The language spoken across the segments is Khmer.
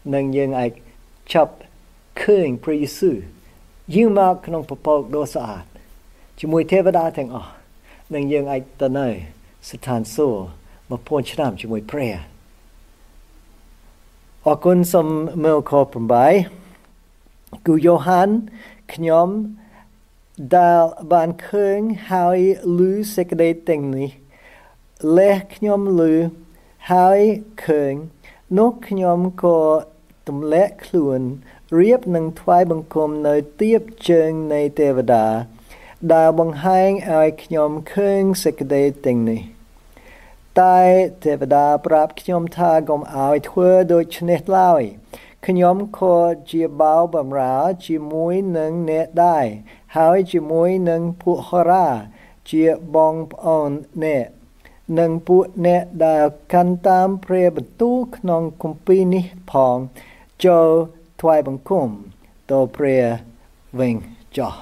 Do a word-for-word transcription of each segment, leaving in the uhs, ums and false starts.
នឹងយើងអាចចាប់ឃើញព្រះយេស៊ូវយាងមកក្នុងពពកដ៏ស្អាតជាមួយទេវតាទាំងអស់នឹងយើងអាចទៅនៅស្ថានសួគ៌មួយពាន់ឆ្នាំជាមួយព្រះអរគុណសូមមើលខeightគូយ៉ូហានខ្ញុំដែលបានឃើញហើយឮសេចក្តីទាំងនេះលេះខ្ញុំឮហើយឃើញនោះខ្ញុំក៏ទម្លាក់ខ្លួនរៀបនឹងថ្វាយបង្គំនៅទៀបជើងនៃទេវតាដែលបង្ហាញឲ្យខ្ញុំឃើញសេចក្តីទាំងនេះតែទេវតាប្រាប់ខ្ញុំថាកុំឲ្យធ្វើដូច្នេះឡើយខ្ញុំក៏ជាបោបម្រើជាមួយនឹងអ្នកដែរហើយជាមួយនឹងពួកហោរាជាបងប្អូនអ្នកនិងពួកអ្នកដែលកាន់តាមព្រះបន្ទូលក្នុងគម្ពីរនេះផងចូលថ្វាយបង្គំទៅព្រះវិញចុះ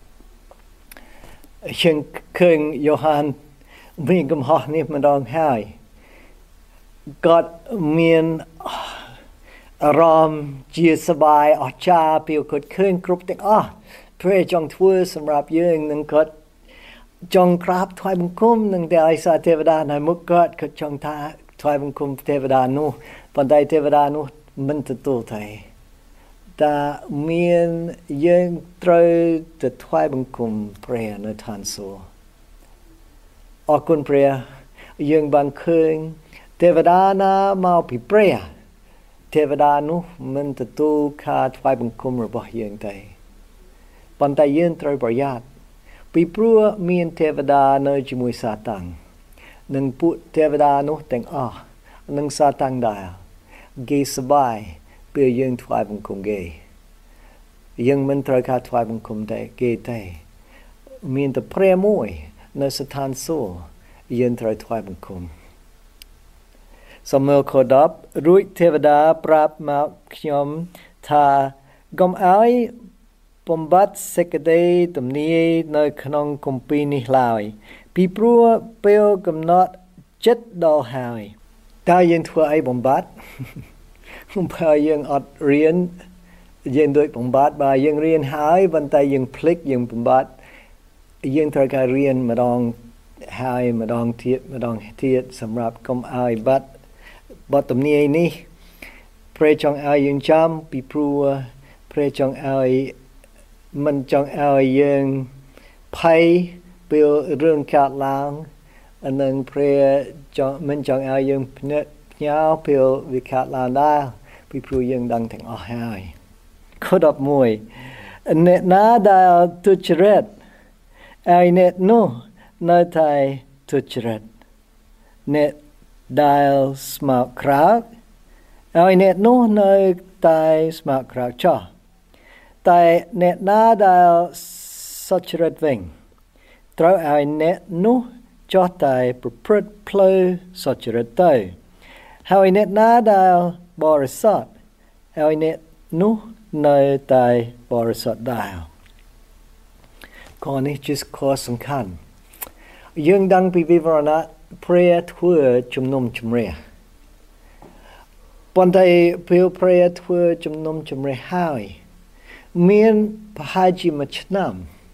ជាងឃើញយ៉ូហានមានកំហុសនេះម្ដងហើយគាត់មានអារម្មណ៍ជាសប្បាយអស្ចារ្យពីគាត់ឃើញគ្រប់ទាំងអស់ព្រះចង់ធ្វើសម្រាប់យើងនឹងគាត់ចង់ក្រាបថ្វាយបង្គំនឹងតែឯសាទេវតានៅមុខគាត់គាត់ចង់ថាថ្វាយបង្គំទេវតានោះប៉ុន្តែទេវតានោះមិនទទួលទេតែមានយើងត្រូវទៅថ្វាយបង្គំព្រះនៅឋានសួគ៌អរគុណព្រះយើងបានឃើញទេវតាណាមកពីព្រះទេវតានោះមិនទទួលការថ្វាយបង្គំរបស់យើងទេប៉ុន្តែយើងត្រូវប្រយ័ត្នពីព្រោះមានទេវតានៅជាមួយសាតាំងនិងពួកទេវតានោះទាំងអស់និងសាតាំងដែរគេសប្បាយពេលយើងថ្វាយបង្គំគេយើងមិនត្រូវការថ្វាយបង្គំទេគេទេមានតែព្រះមួយនៅស្ថានសួគ៌យើងត្រូវថ្វាយបង្គំសំមើខដប់រួចទេវតាប្រាប់មកខ្ញុំថាកុំឲ្យបំបត្តិសេចក្តីទំនាយនៅក្នុងគម្ពីរនេះឡើយពីព្រោះពេលកំណត់ចិត្តដល់ហើយតើយើងធ្វើអីបំបត្តិបើយើងអត់រៀនយើងដូចបំបត្តិបើយើងរៀនហើយប៉ុន្តែយើងភ្លេចយើងបំបត្តិយើងត្រូវការរៀនម្ដងហើយម្ដងទៀតម្ដងទៀតសម្រាប់កុំឲ្យបាត់បទទំនាយនេះព្រះចង់ឲ្យយើងចាំពីព្រោះព្រះចង់ឲ្យមិនចង់ឲ្យយើងភ័យពេលរឿងកើតឡើងនិងព្រះចង់មិនចង់ឲ្យយើងភ្ញាក់ផ្ញើពេលវាកើតឡើងដែរពីព្រោះយើងដឹងទាំងអស់ហើយខelevenអ្នកណាដែលទុច្ចរិតហើយអ្នកនោះនៅតែទុច្ចរិតអ្នកដែលស្មោកក្រោកហើយអ្នកនោះនៅតែស្មោកក្រោកចោះតែអ្នកណាដែលសុចរិតវិញត្រូវឲ្យអ្នកនោះចោះតែប្រព្រឹត្តផ្លូវសុចរិតទៅហើយអ្នកណាដែលបរិសុទ្ធហើយអ្នកនោះនៅតែបរិសុទ្ធដែរខនេះជាខសំខាន់យើងដឹងពីវិវរណៈព្រះធ្វើជំនុំជម្រះប៉ុន្តែពេលព្រះធ្វើជំនុំជម្រះហើយមានប្រហែលជាមួយឆ្នាំ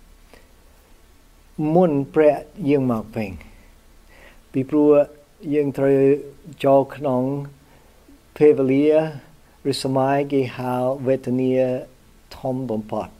មុនព្រះយើងមកវិញពីព្រោះយើងត្រូវចូលក្នុងពេលវេលាឬសម័យគេហៅវេទនាធំបំផុត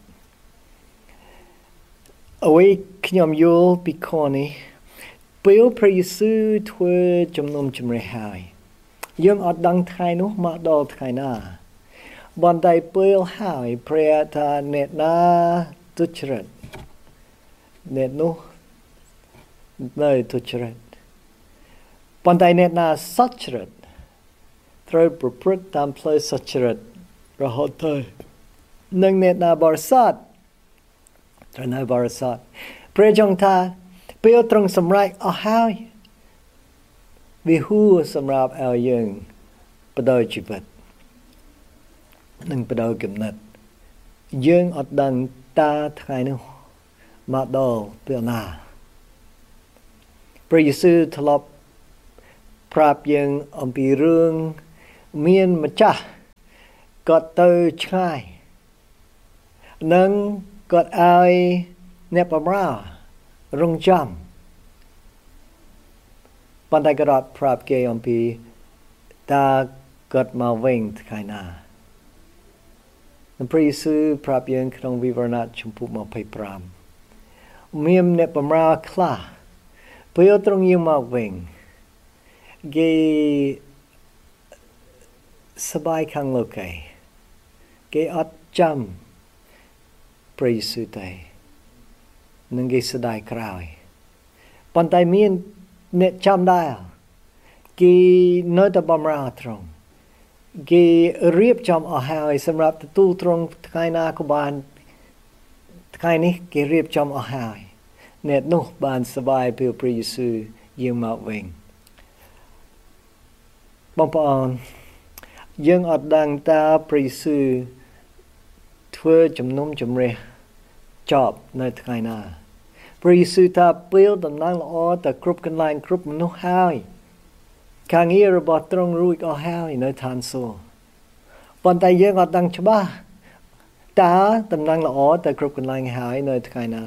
អ្វីខ្ញុំយល់ពីខនេះពេលព្រះយេស៊ូវធ្វើជំនុំជម្រះហើយយើងអត់ដឹងថ្ងៃនោះមកដល់ថ្ងៃណាបន្តែពេលហើយព្រះថាអ្នកណាទុច្ចរិតអ្នកនោះនៅទុច្ចរិតប៉ុន្តែអ្នកណាសុចរិតត្រូវប្រព្រឹត្តតាមផ្លូវសុចរិតរហូតទៅនឹងអ្នកណាបរិសុទ្ធត្រូវនៅបរិសុទ្ធព្រះចង់ថាពេលត្រង់សម្រេចអស់ហើយវាហួសសម្រាប់ឲ្យយើងបដូរជីវិតនិងបដូរគំនិតយើងអត់ដឹងតាថ្ងៃនោះមកដល់ពេលណាព្រះយេស៊ូវធ្លាប់ប្រាប់យើងអំពីរឿងមានម្ចាស់គាត់ទៅឆ្ងាយនឹងគាត់ឲ្យអ្នកបម្រើរងចាំប៉ុន្តែគាត់ប្រាប់គេអំពីតើគាត់មកវិញថ្ងៃណាព្រះយេស៊ូវប្រាប់យើងក្នុងវិវរណៈជំពូកยี่สิบห้าមានអ្នកបម្រើខ្លះពេលត្រង់យើងមកវិញគេសบายខាងលោកគេគេអត់ចាំព្រះយេស៊ូវទេនឹងគេស្ដាយក្រោយប៉ុន្តែមានអ្នកចាំដែរគេនៅតែបម្រើត្រង់គេរៀបចំអស់ហើយសម្រាប់ទទួលត្រង់ថ្ងៃណាក៏បានថ្ងៃនេះគេរៀបចំអស់ហើយអ្នកនោះបានសบายពេលព្រះយេស៊ូវយាងមកវិញបងប្អូនយើងអត់ដឹងតើព្រះយេស៊ូវធ្វើជំនុំជម្រះចប់នៅថ្ងៃណាព្រះយេស៊ូវថាពេលដំណឹងល្អទៅគ្រប់កន្លែងគ្រប់មនុស្សហើយការងាររបស់ទ្រង់រួចអស់ហើយនៅឋានសួគ៌ប៉ុន្តែយើងអត់ដឹងច្បាស់តើដំណឹងល្អទៅគ្រប់កន្លែងហើយនៅថ្ងៃណា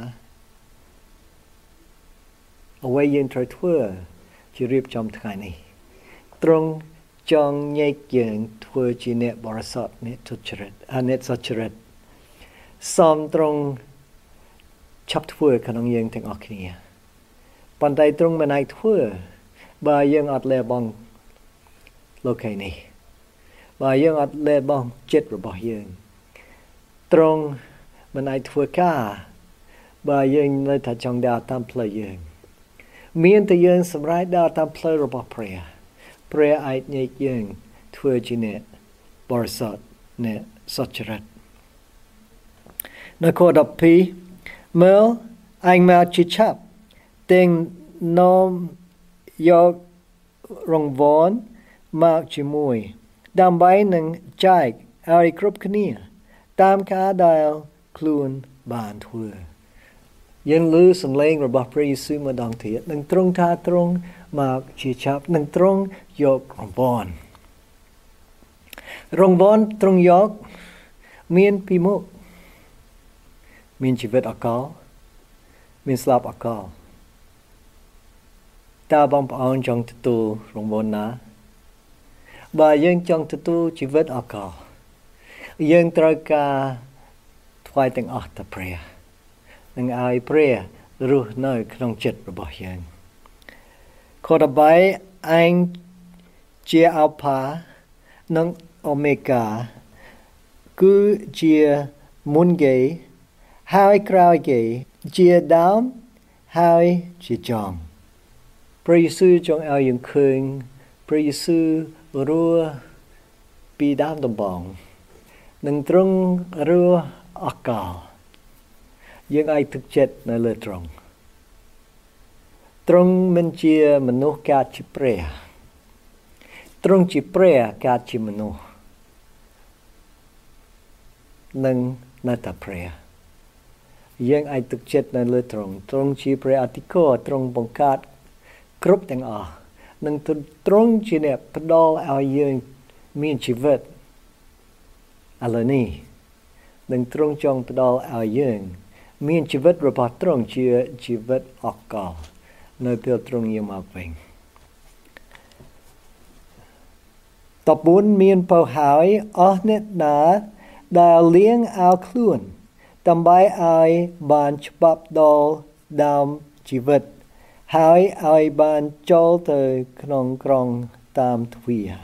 អ្វីយើងត្រូវធ្វើជារៀបចំថ្ងៃនេះទ្រង់ចង់ញែកយើងធ្វើជាអ្នកបរិសុទ្ធអ្នកទុច្ចរិតអាអ្នកសុចរិតសូមទ្រង់ឆាប់ធ្វើក្នុងយើងទាំងអស់គ្នាប៉ុន្តែទ្រង់មិនអាចធ្វើបើយើងអត់លះបង់លោកឯនេះបើយើងអត់លះបង់ចិត្តរបស់យើងទ្រង់មិនអាចធ្វើការបើយើងនៅតែចង់ដើរតាមផ្លូវយើងមានតែយើងសម្រេចដើរតាមផ្លូវរបស់ព្រះព្រះអាចញែកយើងធ្វើជាអ្នកបរិសុទ្ធអ្នកសុចរិតនៅខដប់ពីរមើលអញមកជាឆាប់ទាំងនាំយករងវនមកជាមួយដើម្បីនឹងចែកឲ្យគ្រប់គ្នាតាមការដែលខ្លួនបានធ្វើយើងឮសំឡេងរបស់ព្រះយេស៊ូវម្ដងទៀតនឹងទ្រង់ថាទ្រង់មកជាឆាប់នឹងទ្រង់យករងវនរងវនទ្រង់យកមានពីរមុខមានជីវិតអកលមានស្លាប់អកលតើបងប្អូនចង់ទទួលរង្វាន់ណាបើយើងចង់ទទួលជីវិតអកលយើងត្រូវការថ្វាយទាំងអស់ទៅព្រះនឹងឲ្យព្រះរស់នៅក្នុងចិត្តរបស់យើងខដបីអញជាអាល់ផានិងអូមេហ្កាគឺជាមុនគេហើយក្រោយគេជាដើមហើយជាចុងព្រះយេស៊ូវចង់ឲ្យយើងឃើញព្រះយេស៊ូវរស់ពីដើមដំបូងនឹងទ្រង់រស់អកលយើងអាចទឹកចិត្តនៅលើទ្រង់ទ្រង់មិនជាមនុស្សកើតជាព្រះទ្រង់ជាព្រះកើតជាមនុស្សនឹងនៅតែព្រះយើងអាចទឹកចិត្តនៅលើទ្រង់ទ្រង់ជាព្រះអធិការទ្រង់បង្កើតគ្រប់ទាំងអស់នឹងទ្រង់ជាអ្នកផ្ដល់ឲ្យយើងមានជីវិតឥឡូវនេះនឹងទ្រង់ចង់ផ្ដល់ឲ្យយើងមានជីវិតរបស់ទ្រង់ជាជីវិតអកលនៅពេលទ្រង់យាងមកវិញតបួនមានពោហើយអស់អ្នកណាដែលលៀងឲ្យខ្លួនដើម្បីឲ្យបានច្បាប់ដល់ដើមជីវិតហើយឲ្យបានចូលទៅក្នុងក្រុងតាមទ្វារ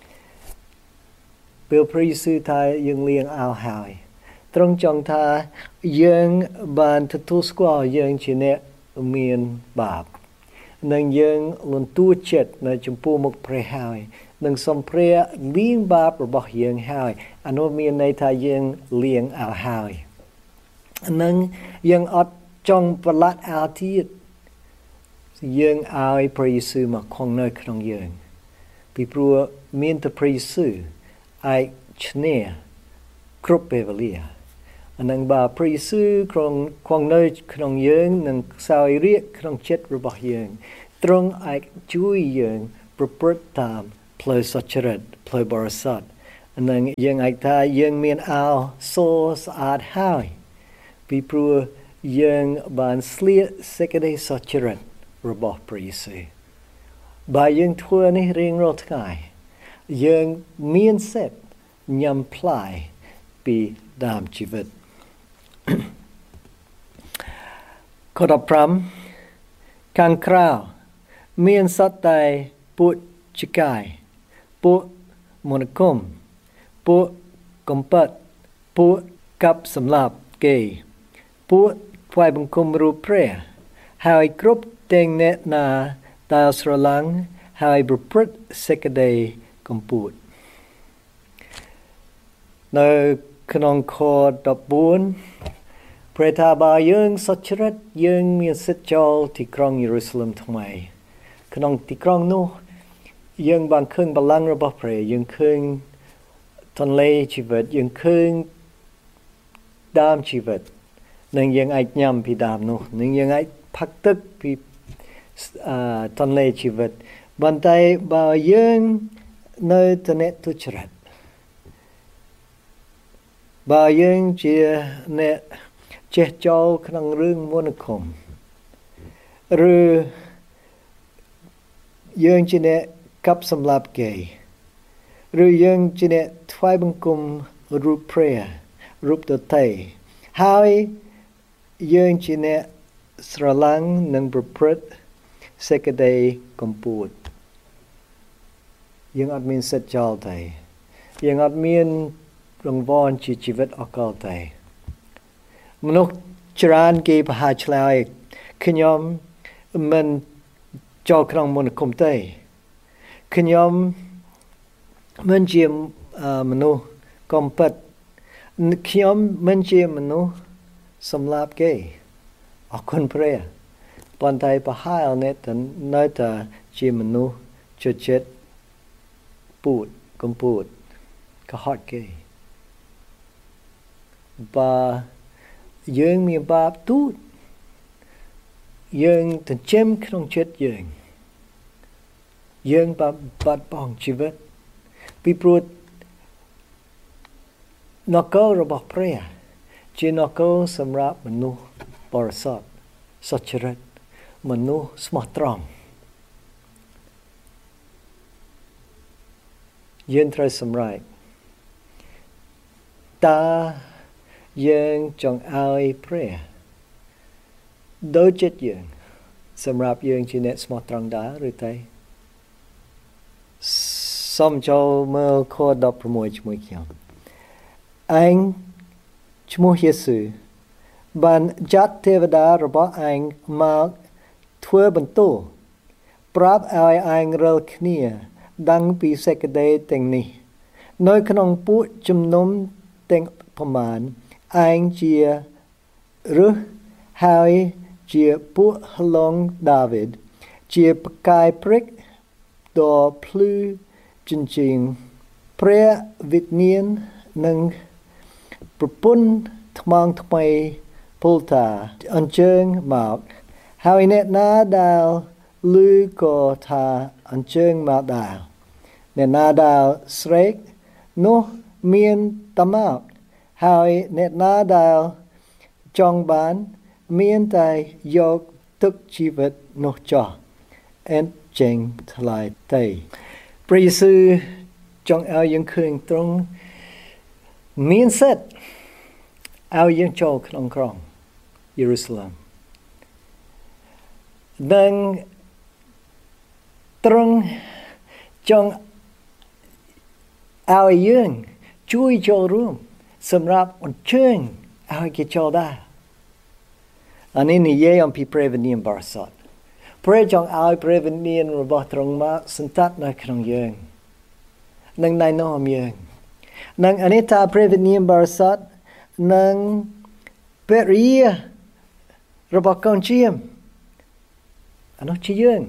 ពេលព្រះយេស៊ូវថាយើងលៀងឲ្យហើយទ្រង់ចង់ថាយើងបានទទួលស្គាល់យើងជាអ្នកមានបាបនិងយើងលន់តួចិត្តនៅចំពោះមុខព្រះហើយនឹងសូមព្រះលាងបាបរបស់យើងហើយអានោះមានន័យថាយើងលាងឲ្យហើយនឹងយើងអត់ចង់ប្រឡាក់ឲ្យទៀតយើងឲ្យព្រះយេស៊ូវមកគង់នៅក្នុងយើងពីព្រោះមានតែព្រះយេស៊ូវអាចឈ្នះគ្រប់ពេលវេលានឹងបើព្រះយេស៊ូវគ្រងគង់នៅក្នុងយើងនឹងខ្សោយរាកក្នុងចិត្តរបស់យើងទ្រង់អាចជួយយើងប្រព្រឹត្តតាមផ្លូវសុចរិតផ្លូវបរិសុទ្ធនឹងយើងអាចថាយើងមានអោសូស្អាតហើយពីព្រោះយើងបានស្លៀកសេចក្តីសុចរិតរបស់ព្រះយេស៊ូវបើយើងធ្វើនេះរៀងរាល់ថ្ងៃយើងមានសិទ្ធិញ៉ាំផ្លែពីដើមជីវិតខដប្រាំខាងក្រៅមានសត្វតែពួកចកាយពួកមនគមពួកកំពតពួកកាប់សម្លាប់គេពួកថ្វាយបង្គំរូបព្រះហើយគ្រប់ទាំងអ្នកណាដែលស្រឡាញ់ហើយប្រព្រឹត្តសេចក្តីកំពូតនៅក្នុងខដប់បួនព្រះថាបើយើងសុចរិតយើងមានសិទ្ធិចូលទីក្រុងយេរូសាឡិមថ្មីក្នុងទីក្រុងនោះយើងបានឃើញបល្ល័ង្ករបស់ព្រះយើងឃើញទន្លេជីវិតយើងឃើញដើមជីវិតនឹងយើងអាចញ៉ាំពីដើមនោះនឹងយើងអាចផឹកទឹកពីអឺទន្លេជីវិតប៉ុន្តែបើយើងនៅតែអ្នកទុច្ចរិតបើយើងជាអ្នកចេះចូលក្នុងរឿងមន្តអាគមឬយើងជាអ្នកកាប់សម្លាប់គេឬយើងជាអ្នកថ្វាយបង្គំរូបព្រះរូបដទៃហើយយើងជាអ្នកស្រឡាញ់និងប្រព្រឹត្តសេចក្តីកំពូតយើងអត់មានសិទ្ធិចោលទេយើងអត់មានរង្វាន់ជាជីវិតអកលទេមនុស្សច្រើនគេប្រហែលឆ្លើយខ្ញុំមិនចូលក្នុងមន្តអាគមទេខ្ញុំមិនជាមនុស្សកំពិតខ្ញុំមិនជាមនុស្សសម្លាប់គេអរគុណព្រះប៉ុន្តែប្រហែលអ្នកនៅតែជាមនុស្សជចិត្តពូតកំពូតក៏ហត់គេបើយើងមានបាបទូចយើងទៅចិញ្ចឹមក្នុងចិត្តយើងយើងបាបាត់បង់ជីវិតពីព្រោះនគររបស់ព្រះជានគរសម្រាប់មនុស្សបរិសុទ្ធសុចរិតមនុស្សស្មោះត្រង់យើងត្រូវសម្រេចតើយើងចង់ឲ្យព្រះដូចចិត្តយើងសម្រាប់យើងជាអ្នកស្មោះត្រង់ដែរឬទេសូមចូលមើលខដប់ប្រាំជាមួយខ្ញុំឯងឈ្មោះយេស៊ូវបានចាត់ទេវតារបស់ឯងមកធ្វើបន្ទោសប្រាប់ឲ្យឯងរាល់គ្នាដឹងពីសេចក្តីទាំងនេះនៅក្នុងពួកជំនុំទាំងប្រមាណឯងជារឹសហើយជាពួកហឡងដាវីតជាផ្កាយព្រិចដ៏ភ្លឺចិញ្ចៀងព្រះវិញ្ញាណនិងប្រពន្ធថ្មងថ្មីពុលតាអញ្ជើញមកហើយអ្នកណាដែលឮក៏ថាអញ្ជើញមកដែរអ្នកណាដែលស្រែកនោះមានតមកហើយអ្នកណាដែលចង់បានមានតែយកទឹកជីវិតនោះចោះអែនចេញថ្លៃទេព្រះយេស៊ូវចង់ឲ្យយើងឃើញត្រង់មានសិទ្ធិឲ្យយើងចូលក្នុងក្រុងយេរូសាឡិមនិងត្រង់ចង់ឲ្យយើងជួយចូលរួមសម្រាប់អញ្ជើញឲ្យគេចូលដែរអានេះនិយាយអំពីព្រះវិញ្ញាណបរិសុទ្ធព្រះចង់ឲ្យព្រះវិញ្ញាណរបស់ទ្រង់មកសន្តាប់នៅក្នុងយើងនិងណែនាំយើងនិងអានេះថាព្រះវិញ្ញាណបរិសុទ្ធនិងពេរិយារបស់កូនជាមអានោះជាយើង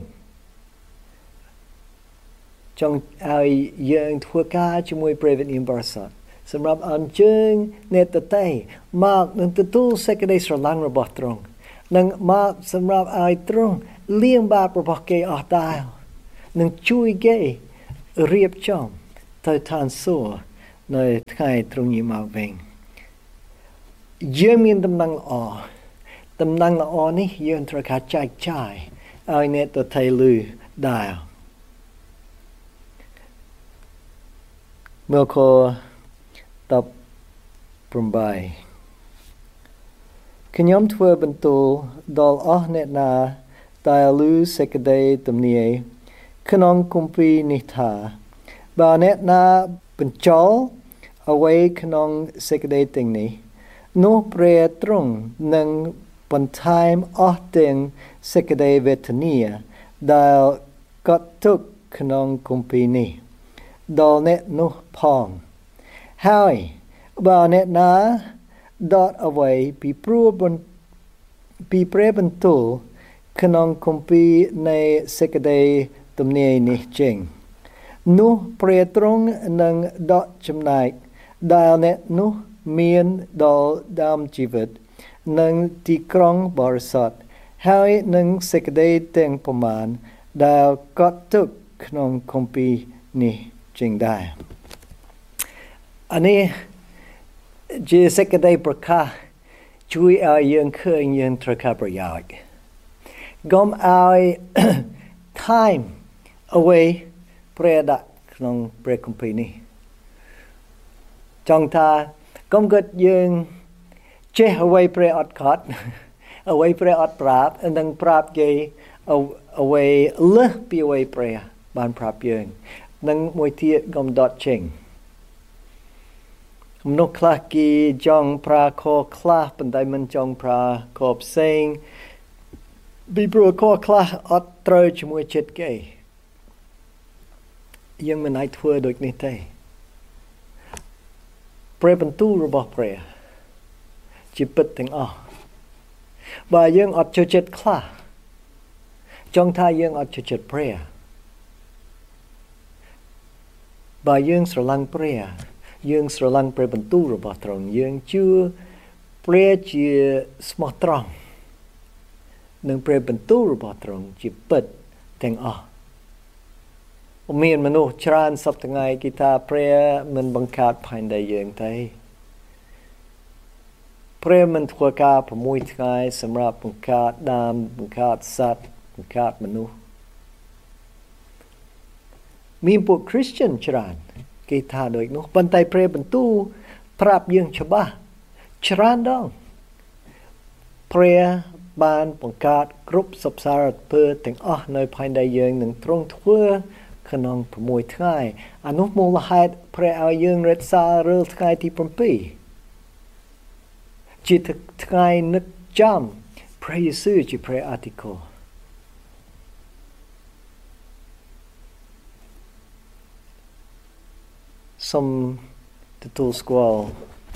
ចង់ឲ្យយើងធ្វើការជាមួយព្រះវិញ្ញាណបរិសុទ្ធសម្រាប់អញ្ជើញអ្នកដទៃមកនឹងទទួលសេចក្តីស្រឡាញ់របស់ទ្រង់និងមកសម្រាប់ឲ្យទ្រង់លាងបាបរបស់គេអស់ដែរនឹងជួយគេរៀបចំទៅឋានសួគ៌នៅថ្ងៃត្រង់នេះមកវិញយើងមានដំណឹងល្អដំណឹងល្អនេះយើងត្រូវការចែកចាយឲ្យអ្នកដទៃឮដែរមើលខដប់ប្រាំបីខ្ញុំធ្វើបន្ទូលដល់អស់អ្នកណាដែលឮសេចក្តីទំនាយក្នុងគម្ពីរនេះថាបើអ្នកណាបញ្ចូលអ្វីក្នុងសេចក្តីទាំងនេះនោះព្រះទ្រង់នឹងបន្ថែមអស់ទាំងសេចក្តីវេទនាដែលកត់ទុកក្នុងគម្ពីរនេះដល់អ្នកនោះផងហើយបើអ្នកណាដកអ្វីពីព្រោះពីព្រះបន្ទូលក្នុងគម្ពីរនៃសេចក្តីទំនាយនេះចេញនោះព្រះទ្រង់នឹងដកចំណែកដែលអ្នកនោះមានដល់ដើមជីវិតនិងទីក្រុងបរិសុទ្ធហើយនឹងសេចក្តីទាំងប្រមាណដែលកត់ទុកក្នុងគម្ពីរនេះចេញដែរអានេះជាសេចក្តីប្រកាសជួយឲ្យយើងឃើញយើងត្រូវការប្រយោជន៍កុំឲ្យ time away ព្រះដាក់ក្នុងព្រះគម្ពីរនេះចង់ថាកុំគិតយើងចេះអ្វីព្រះអត់កត់អ្វីព្រះអត់ប្រាប់និងប្រាប់គេអ្វីលើសពីអ្វីព្រះបានប្រាប់យើងនិងមួយទៀតកុំដកចេញមនុស្សខ្លះគេចង់ប្រើខខ្លះប៉ុន្តែមិនចង់ប្រើខផ្សេងពីព្រោះខខ្លះអត់ត្រូវជាមួយចិត្តគេយើងមិនអាចធ្វើដូចនេះទេព្រះបន្ទូលរបស់ព្រះជាពិតទាំងអស់បើយើងអត់ចូលចិត្តខ្លះចង់ថាយើងអត់ចូលចិត្តព្រះបើយើងស្រឡាញ់ព្រះយើងស្រឡាញ់ព្រះបន្ទូលរបស់ទ្រង់យើងជឿព្រះជាស្មោះត្រង់និងព្រះបន្ទូលរបស់ទ្រង់ជាពិតទាំងអស់មានមនុស្សច្រើនសប្តាហ៍ថ្ងៃគេថាព្រះមិនបង្កើតផែនដីយើងទេព្រះមិនធ្វើការប្រមួយថ្ងៃសម្រាប់បង្កើតដើមបង្កើតសត្វបង្កើតមនុស្សមានពួក Christian ច្រើនគេថាដូចនោះប៉ុន្តែព្រះបន្ទូលប្រាប់យើងច្បាស់ច្រើនដងព្រះបានបង្កើតគ្រប់សព្វសារពើទាំងអស់នៅផែនដីយើងនឹងទ្រង់ធ្វើក្នុងប្រមួយថ្ងៃអានោះមូលហេតុព្រះឲ្យយើងរក្សារាល់ថ្ងៃទី7ជាថ្ងៃនឹកចាំព្រះយេស៊ូវជាព្រះអធិការសូមទទួលស្គាល់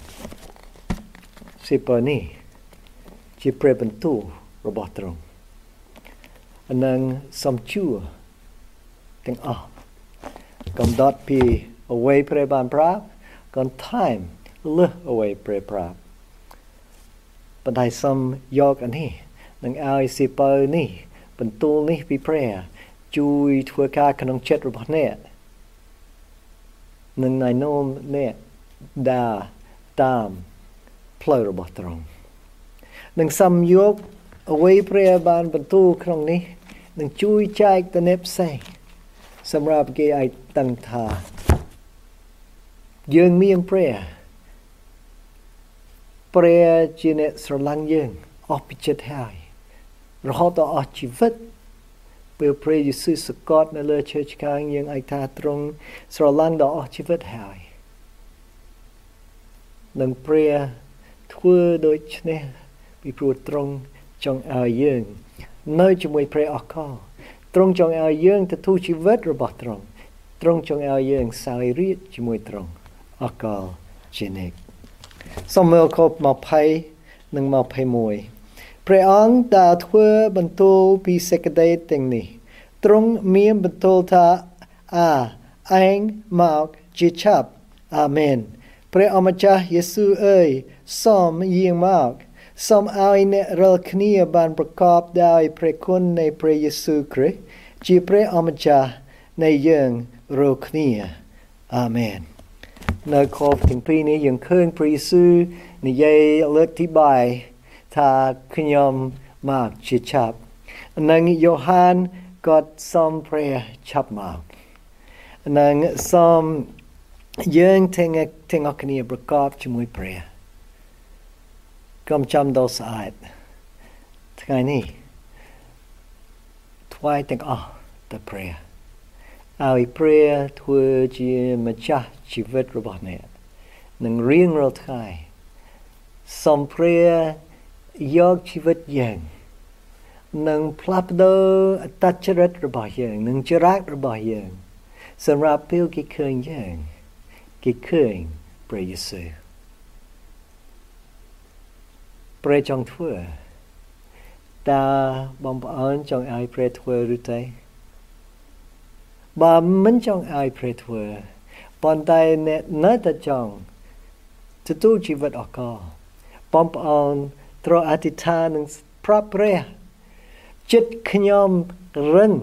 សេពនេះជាព្រះបន្ទូលរបស់ទ្រង់និងសូមជួទាំងអស់កំដត់ពីអ្វីព្រះបានប្រាប់កនថែមលើសអ្វីព្រះប្រាប់ប៉ុន្តែសូមយកអានេះនឹងឲ្យសេពនេះបន្ទូលនេះពីព្រះជួយធ្វើការក្នុងចិត្តរបស់អ្នកនឹងណែនាំអ្នកដើរតាមផ្លូវរបស់ទ្រង់នឹងសំយកអ្វីព្រះបានបន្ទូលក្នុងនេះនឹងជួយចែកទៅអ្នកផ្សេងសម្រាប់គេឲ្យដឹងថាយើងមានព្រះព្រះជាអ្នកស្រឡាញ់យើងអស់ពីចិត្តហើយរហូតដល់អស់ជីវិតពេលព្រះយេស៊ូវសកត់នៅលើឈើឆ្កាងយើងឲ្យថាទ្រង់ស្រឡាញ់ដល់អស់ជីវិតហើយនឹងព្រះធ្វើដូច្នេះពីព្រោះទ្រង់ចង់ឲ្យយើងនៅជាមួយព្រះអកលទ្រង់ចង់ឲ្យយើងទទួលជីវិតរបស់ទ្រង់ទ្រង់ចង់ឲ្យយើងសោយរាជ្យជាមួយទ្រង់អកលជានិច្ចសូមមើលខ20និង21ព្រះអង្គដែលធ្វើបន្ទូលពីសេចក្តីទាំងនេះទ្រង់មានបន្ទូលថាអាឯងមកជាឆាប់អាមែនព្រះអម្ចាស់យេស៊ូវអើយសូមយាងមកសូមឲ្យអ្នករាល់គ្នាបានប្រកបដោយព្រះគុណនៃព្រះយេស៊ូវគ្រីស្ទជាព្រះអម្ចាស់នៃយើងរាល់គ្នាអាមែននៅខទាំងពីរនេះយើងឃើញព្រះយេស៊ូវនិយាយលើកទីបាយថាខ្ញុំមកជាឆាប់និងយ៉ូហានក៏សូមព្រះឆាប់មកនិងសូមយើងទាំងទាំងអស់គ្នាប្រកបជាមួយព្រះកុំចាំដល់ស្អែកថ្ងៃនេះថ្វាយទាំងអស់ទៅព្រះឲ្យព្រះធ្វើជាម្ចាស់ជីវិតរបស់អ្នកនឹងរៀងរាល់ថ្ងៃសូមព្រះយកជីវិតយើងនឹងផ្លាស់ប្ដូរអត្តចរិតរបស់យើងនឹងចរិតរបស់យើងសម្រាប់ពេលគេឃើញយើងគេឃើញព្រះយេស៊ូវព្រះចង់ធ្វើតើបងប្អូនចង់ឲ្យព្រះធ្វើឬទេបើមិនចង់ឲ្យព្រះធ្វើប៉ុន្តែអ្នកនៅតែចង់ទទួលជីវិតអកលបងប្អូនត្រូវអធិដ្ឋាននឹងប្រាប់ព្រះចិត្តខ្ញុំរឹង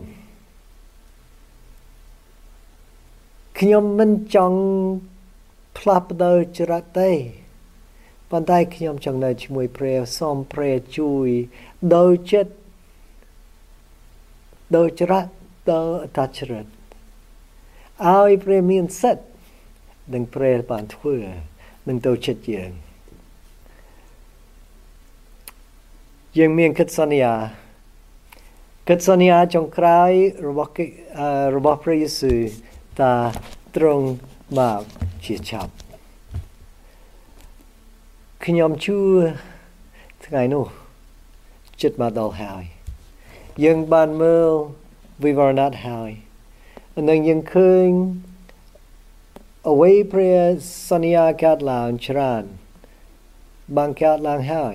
ខ្ញុំមិនចង់ផ្លាស់ប្ដូរចរិតទេប៉ុន្តែខ្ញុំចង់នៅជាមួយព្រះសូមព្រះជួយដោយចិត្តដោយចរិតដោយអត្តចរិតឲ្យព្រះមានសិទ្ធិនឹងព្រះបានធ្វើនឹងទៅចិត្តយើងយើងមានកិច្ចសន្យាកិច្ចសន្យាចុងក្រោយរបស់របស់ព្រះយេស៊ូវថាទ្រង់មកជាឆាប់ខ្ញុំជឿថ្ងៃនោះចិត្តមកដល់ហើយយើងបានមើលវិវរណៈហើយនិងយើងឃើញអ្វីព្រះសន្យាកាត់ឡើងច្រើនបានកាត់ឡើងហើយ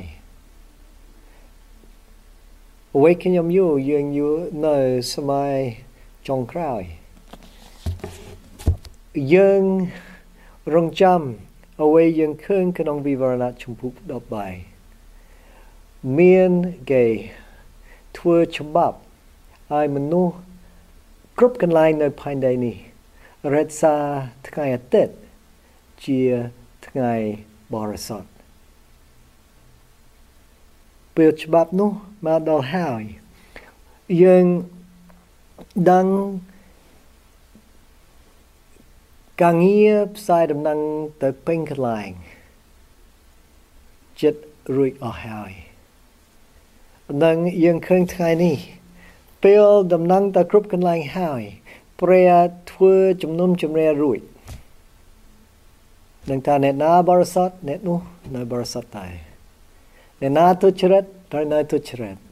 អ្វីខ្ញុំយល់យើងយល់នៅសម័យចុងក្រោយយើងរងចាំអ្វីយើងឃើញក្នុងវិវរណៈជំពូកដប់បាយមានគេធ្វើច្បាប់ឲ្យមនុស្សគ្រប់កន្លែងនៅផែនដីនេះរក្សាថ្ងៃអាទិត្យជាថ្ងៃបរិសុទ្ធពេលច្បាប់នោះមកដល់ហើយយើងដឹងការងារផ្សាយដំណឹងទៅពេញកន្លែងចិត្តរួចអស់ហើយនិងយើងឃើញថ្ងៃនេះពេលដំណឹងទៅគ្រប់កន្លែងហើយព្រះធ្វើជំនុំជម្រះរួចនឹងថាអ្នកណាបរិសុទ្ធអ្នកនោះនៅបរិសុទ្ធដែរអ្នកណាទុច្ចរិតត្រូវនៅទុច្ចរិត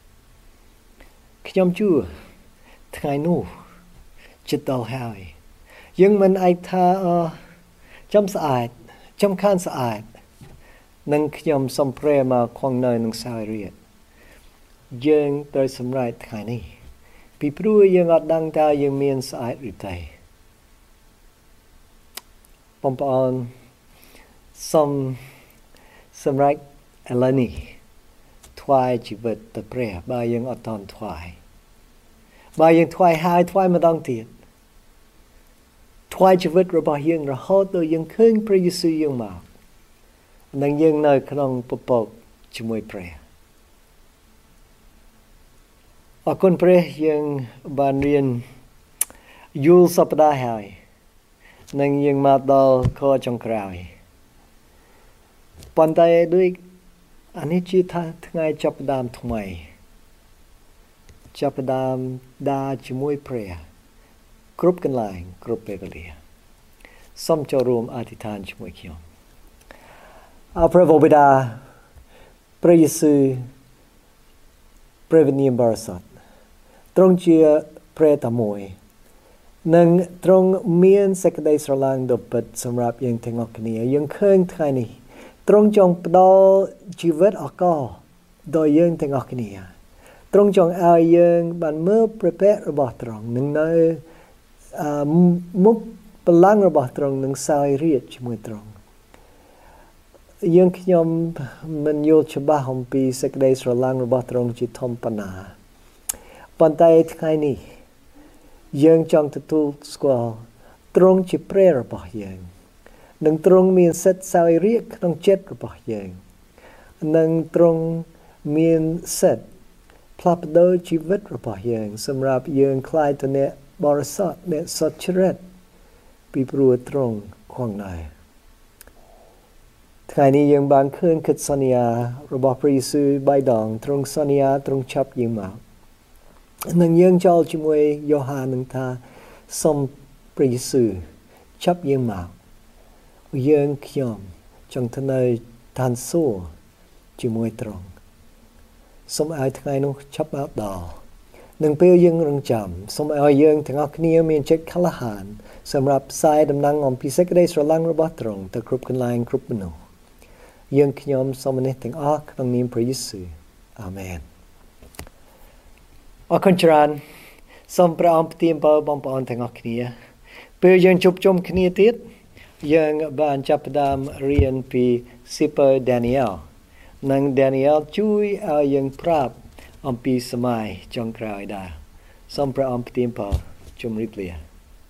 ខ្ញុំជឿថ្ងៃនោះចិត្តដល់ហើយយើងមិនអាចថាចំស្អែកចំខានស្អែកនឹងខ្ញុំសូមព្រះមកខំនៅនឹងសាយរាជយើងត្រូវសម្រេចថ្ងៃនេះពីព្រោះយើងអត់ដឹងតើយើងមានស្អែកឬទេបងប្អូនសូមសម្រេចឥឡូវនេះថ្វាយជីវិតទៅព្រះបើយើងអត់តន់ថ្វាយបើយើងថ្វាយហើយថ្វាយម្ដងទៀតថ្វាយជីវិតរបស់យើងរហូតដល់យើងឃើញព្រះយេស៊ូវយើងមកនិងយើងនៅក្នុងពពកជាមួយព្រះអរគុណព្រះយើងបានរៀនយូលសប្តាហ៍ហើយនិងយើងមកដល់ខចុងក្រោយប៉ុន្តែដូចអានេះជាថាថ្ងៃចាប់ផ្ដើមថ្មីចាប់ផ្ដើមដើរជាមួយព្រះគ្រប់កន្លែងគ្រប់ពេលវេលាសូមចូលរួមអធិដ្ឋានជាមួយខ្ញុំអរព្រះបិតាព្រះយេស៊ូវព្រះវិញ្ញាណបរិសុទ្ធទ្រង់ជាព្រះតែមួយនិងទ្រង់មានសេចក្តីស្រឡាញ់ដ៏ពិតសម្រាប់យើងទាំងអស់គ្នាយើងឃើញថ្ងៃនេះទ្រង់ចង់ផ្ដល់ជីវិតអកលដល់យើងទាំងអស់គ្នាទ្រង់ចង់ឲ្យយើងបានមើលព្រះពេករបស់ទ្រង់នឹងនៅមុខបល្ល័ង្ករបស់ទ្រង់នឹងសោយរាជ្យជាមួយទ្រង់យើងខ្ញុំមិនយល់ច្បាស់អំពីសេចក្តីស្រឡាញ់របស់ទ្រង់ជាធំប៉ុណ្ណាប៉ុន្តែថ្ងៃនេះយើងចង់ទទួលស្គាល់ទ្រង់ជាព្រះរបស់យើងនឹងទ្រង់មានសិទ្ធិសោយរាជ្យក្នុងចិត្តរបស់យើងនឹងទ្រង់មានសិទ្ធិផ្លាស់ប្ដូរជីវិតរបស់យើងសម្រាប់យើងក្លាយទៅអ្នកបរិសុទ្ធអ្នកសុចរិតពីព្រោះទ្រង់គង់នៅថ្ងៃនេះយើងបានឃើញកិច្ចសន្យារបស់ព្រះយេស៊ូវបៃដងទ្រង់សន្យាទ្រង់ចាប់យើងមកនឹងយើងចូលជាមួយយ៉ូហាននឹងថាសូមព្រះយេស៊ូវចាប់យើងមកយើងខ្ញុំចង់ទៅនៅឋានសួគ៌ជាមួយទ្រង់សូមឲ្យថ្ងៃនោះចាប់មកដល់នឹងពេលយើងរងចាំសូមឲ្យយើងទាំងអស់គ្នាមានចិត្តក្លាហានសម្រាប់ផ្សាយដំណឹងអំពីសេចក្តីស្រឡាញ់របស់ទ្រង់ទៅគ្រប់កន្លែងគ្រប់មនុស្សយើងខ្ញុំសូមនេះទាំងអស់ក្នុងនាមព្រះយេស៊ូវអាមែនអរគុណច្រើនសូមព្រះអង្គប្រទានពរបងប្អូនទាំងអស់គ្នាពេលយើងជួបជុំគ្នាទៀតយើងបានចាប់ផ្ដើមរៀនពីសៀវភៅ Daniel និង Daniel ជួយឲ្យយើងប្រាប់អំពីសម័យចុងក្រោយដែរសូមព្រះអង្គប្រទានពរជម្រាបលា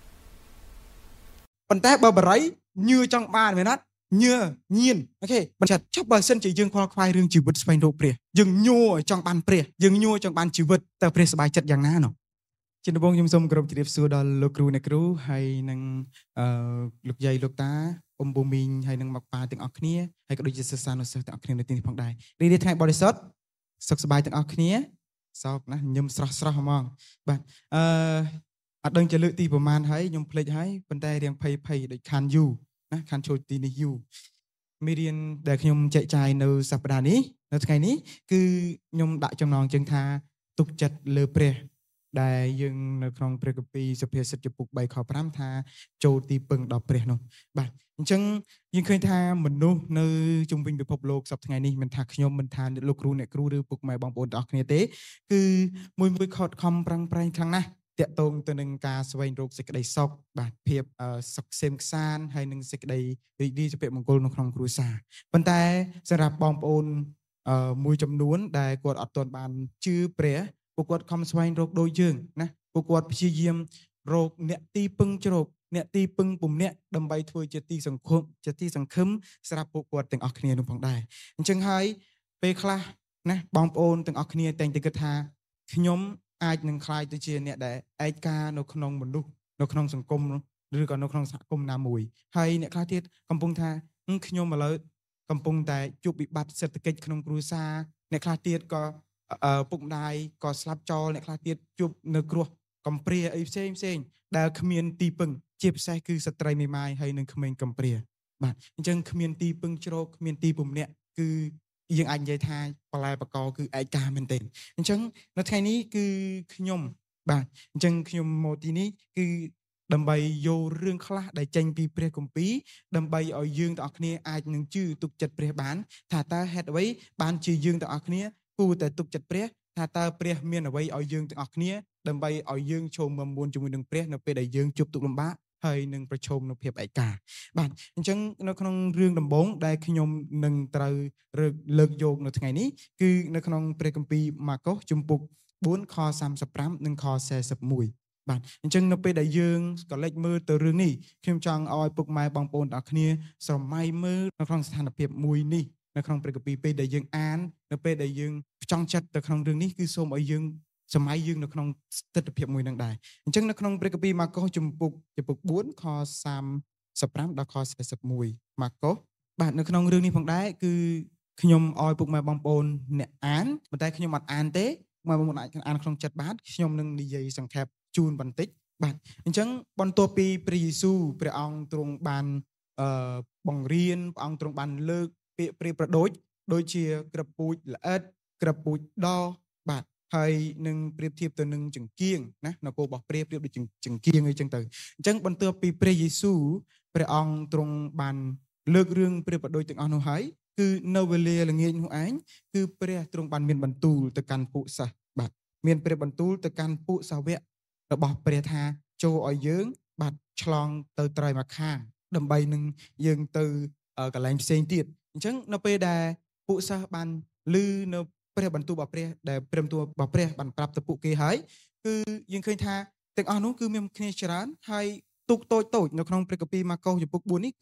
ប៉ុន្តែបើបរិយញឿចង់បានមែនអត់ញឿញៀនអូខេបញ្ជាក់ចាប់បើសិនជាយើងខ្វល់ខ្វាយរឿងជីវិតស្វែងរកព្រះយើងញ័រចង់បានព្រះយើងញ័រចង់បានជីវិតតើព្រះសប្បាយចិត្តយ៉ាងណានោះជាដំបូងខ្ញុំសូមគោរពជម្រាបសួរដល់លោកគ្រូអ្នកគ្រូហើយនឹងអឺលោកយាយលោកតាអ៊ំប៊ូមីងហើយនឹងមកប៉ាទាំងអស់គ្នាហើយក៏ដូចជាសិស្សានុសិស្សទាំងអស់គ្នានៅទីនេះផងដែររីករាយថ្ងៃបរិសុទ្ធសុខសប្បាយទាំងអស់គ្នាសោកណាស់ញឹមស្រស់ស្រស់ហ្មងបាទអឺអត់ដឹងជាលើកទីប្រហែលហើយខ្ញុំភ្លេចហើយប៉ុន្តែរៀងភ័យភ័យដូចខានយូណាខានចូលទីនេះយូមេរៀនដែលខ្ញុំចែកចាយនៅសប្តាហ៍នេះនៅថ្ងៃនេះគឺខ្ញុំដាក់ចំណងជើងថាទុកចិត្តលើព្រះដែលយើងនៅក្នុងព្រះគម្ពីរសុភាសិតចំពុកបីខប្រាំថាចូលទីពឹងដល់ព្រះនោះបាទអញ្ចឹងយើងឃើញថាមនុស្សនៅជុំវិញពិភពលោកសប្តាហ៍ថ្ងៃនេះមិនថាខ្ញុំមិនថាលោកគ្រូអ្នកគ្រូឬពុកម៉ែបងប្អូនទាំងអស់គ្នាទេគឺមួយមួយខត់ខំប្រឹងប្រែងខ្លាំងណាស់តាក់ទងទៅនឹងការស្វែងរកសេចក្តីសុខបាទភាពសុខសេមខ្សានហើយនឹងសេចក្តីរីករាយសុភមង្គលនៅក្នុងគ្រួសារប៉ុន្តែសម្រាប់បងប្អូនមួយចំនួនដែលគាត់អត់ទាន់បានជឿព្រះពួកគាត់ខំស្វែងរកដូចយើងណាពួកគាត់ព្យាយាមរកអ្នកទីពឹងជ្រកអ្នកទីពឹងពំនាក់ដើម្បីធ្វើជាទីសង្ឃឹមជាទីសង្ឃឹមសម្រាប់ពួកគាត់ទាំងអស់គ្នានោះផងដែរអញ្ចឹងហើយពេលខ្លះណាបងប្អូនទាំងអស់គ្នាតែងតែគិតថាខ្ញុំអាចនឹងខ្លាយទៅជាអ្នកដែលឯកានៅក្នុងមនុស្សនៅក្នុងសង្គមឬក៏នៅក្នុងសហគមន៍ណាមួយហើយអ្នកខ្លះទៀតកំពុងថាខ្ញុំឥឡូវកំពុងតែជួបវិបត្តិសេដ្ឋកិច្ចក្នុងគ្រួសារអ្នកខ្លះទៀតក៏ពុកម្ដាយក៏ស្លាប់ចោលអ្នកខ្លះទៀតជួបនៅគ្រោះកំព្រាអីផ្សេងផ្សេងដែលគ្មានទីពឹងជាពិសេសគឺស្ត្រីមេម៉ាយហើយនិងក្មេងកំព្រាបាទអញ្ចឹងគ្មានទីពឹងជ្រកគ្មានទីពំនាក់គឺយើងអាចនិយាយថាបលែបកគឺឯកាមែនទែនអញ្ចឹងនៅថ្ងៃនេះគឺខ្ញុំបាទអញ្ចឹងខ្ញុំមកទីនេះគឺដើម្បីយករឿងខ្លះដែលចេញពីព្រះគម្ពីរដើម្បីឲ្យយើងទាំងអស់គ្នាអាចនឹងជឿទុកចិត្តព្រះបានថាតើហេតុអ្វីបានជាយើងទាំងអស់គ្នាគួរតែទុកចិត្តព្រះថាតើព្រះមានអ្វីឲ្យយើងទាំងអស់គ្នាដើម្បីឲ្យយើងចូលមកមួនជាមួយនឹងព្រះនៅពេលដែលយើងជួបទុក្ខលំបាកហើយនឹងប្រឈមនឹងភាពឯកាបាទអញ្ចឹងនៅក្នុងរឿងដំបូងដែលខ្ញុំនឹងត្រូវលើកយកនៅថ្ងៃនេះគឺនៅក្នុងព្រះគម្ពីរម៉ាកុសជំពូកបួនខសាមសិបប្រាំនិងខសែសិបមួយបាទអញ្ចឹងនៅពេលដែលយើងក៏លេចមើលទៅរឿងនេះខ្ញុំចង់ឲ្យពុកម៉ែបងប្អូនទាំងអស់គ្នាស្រមៃមើលនៅក្នុងស្ថានភាពមួយនេះនៅក្នុងព្រះគម្ពីរពេលដែលយើងអាននៅពេលដែលយើងចង់ចិត្តទៅក្នុងរឿងនេះគឺសូមឲ្យយើងសម័យយើងនៅក្នុងស្ថិតិភាពមួយនឹងដែរអញ្ចឹងនៅក្នុងព្រះគម្ពីរម៉ាកុសជំពូកជំពូកបួនខសាមសិបប្រាំដល់ខសែសិបមួយម៉ាកុសបាទនៅក្នុងរឿងនេះផងដែរគឺខ្ញុំឲ្យពុកម៉ែបងប្អូនអ្នកអានប៉ុន្តែខ្ញុំអត់អានទេមកបងប្អូនអាចអានក្នុងចិត្តបានខ្ញុំនឹងនិយាយសង្ខេបជូនបន្តិចបាទអញ្ចឹងបន្ទាប់ពីព្រះយេស៊ូវព្រះអង្គទ្រង់បានអឺបង្រៀនព្រះអង្គទ្រង់បានលើកពាក្យព្រាយប្រដូចដូចជាក្រពូជល្អិតក្រពូជដោបាទហើយនឹងប្រៀបធៀបទៅនឹងចង្គៀងណានគររបស់ព្រះប្រៀបដូចចង្គៀងអីចឹងទៅអញ្ចឹងបន្ទាប់ពីព្រះយេស៊ូវព្រះអង្គទ្រង់បានលើករឿងព្រាយប្រដូចទាំងអស់នោះហើយគឺនៅវេលាល្ងាចនោះឯងគឺព្រះទ្រង់បានមានបន្ទូលទៅកាន់ពួកសិស្សបាទមានព្រះបន្ទូលទៅកាន់ពួកសាវករបស់ព្រះថាចូលឲ្យយើងបាទឆ្លងទៅត្រើយមកខាងដើម្បីនឹងយើងទៅកន្លែងផ្សេងទៀតអញ្ចឹងនៅពេលដែលពួកសិស្សបានឮនៅព្រះបន្ទូលរបស់ព្រះដែលព្រះបន្ទូលរបស់ព្រះបានប្រាប់ទៅពួកគេហើយគឺយើងឃើញថាទាំងអស់នោះគឺមានគ្នាច្រើនហើយទូកតូចតូចនៅក្នុងព្រះគម្ពីរម៉ាកុសជំពូកបួននេះគឺ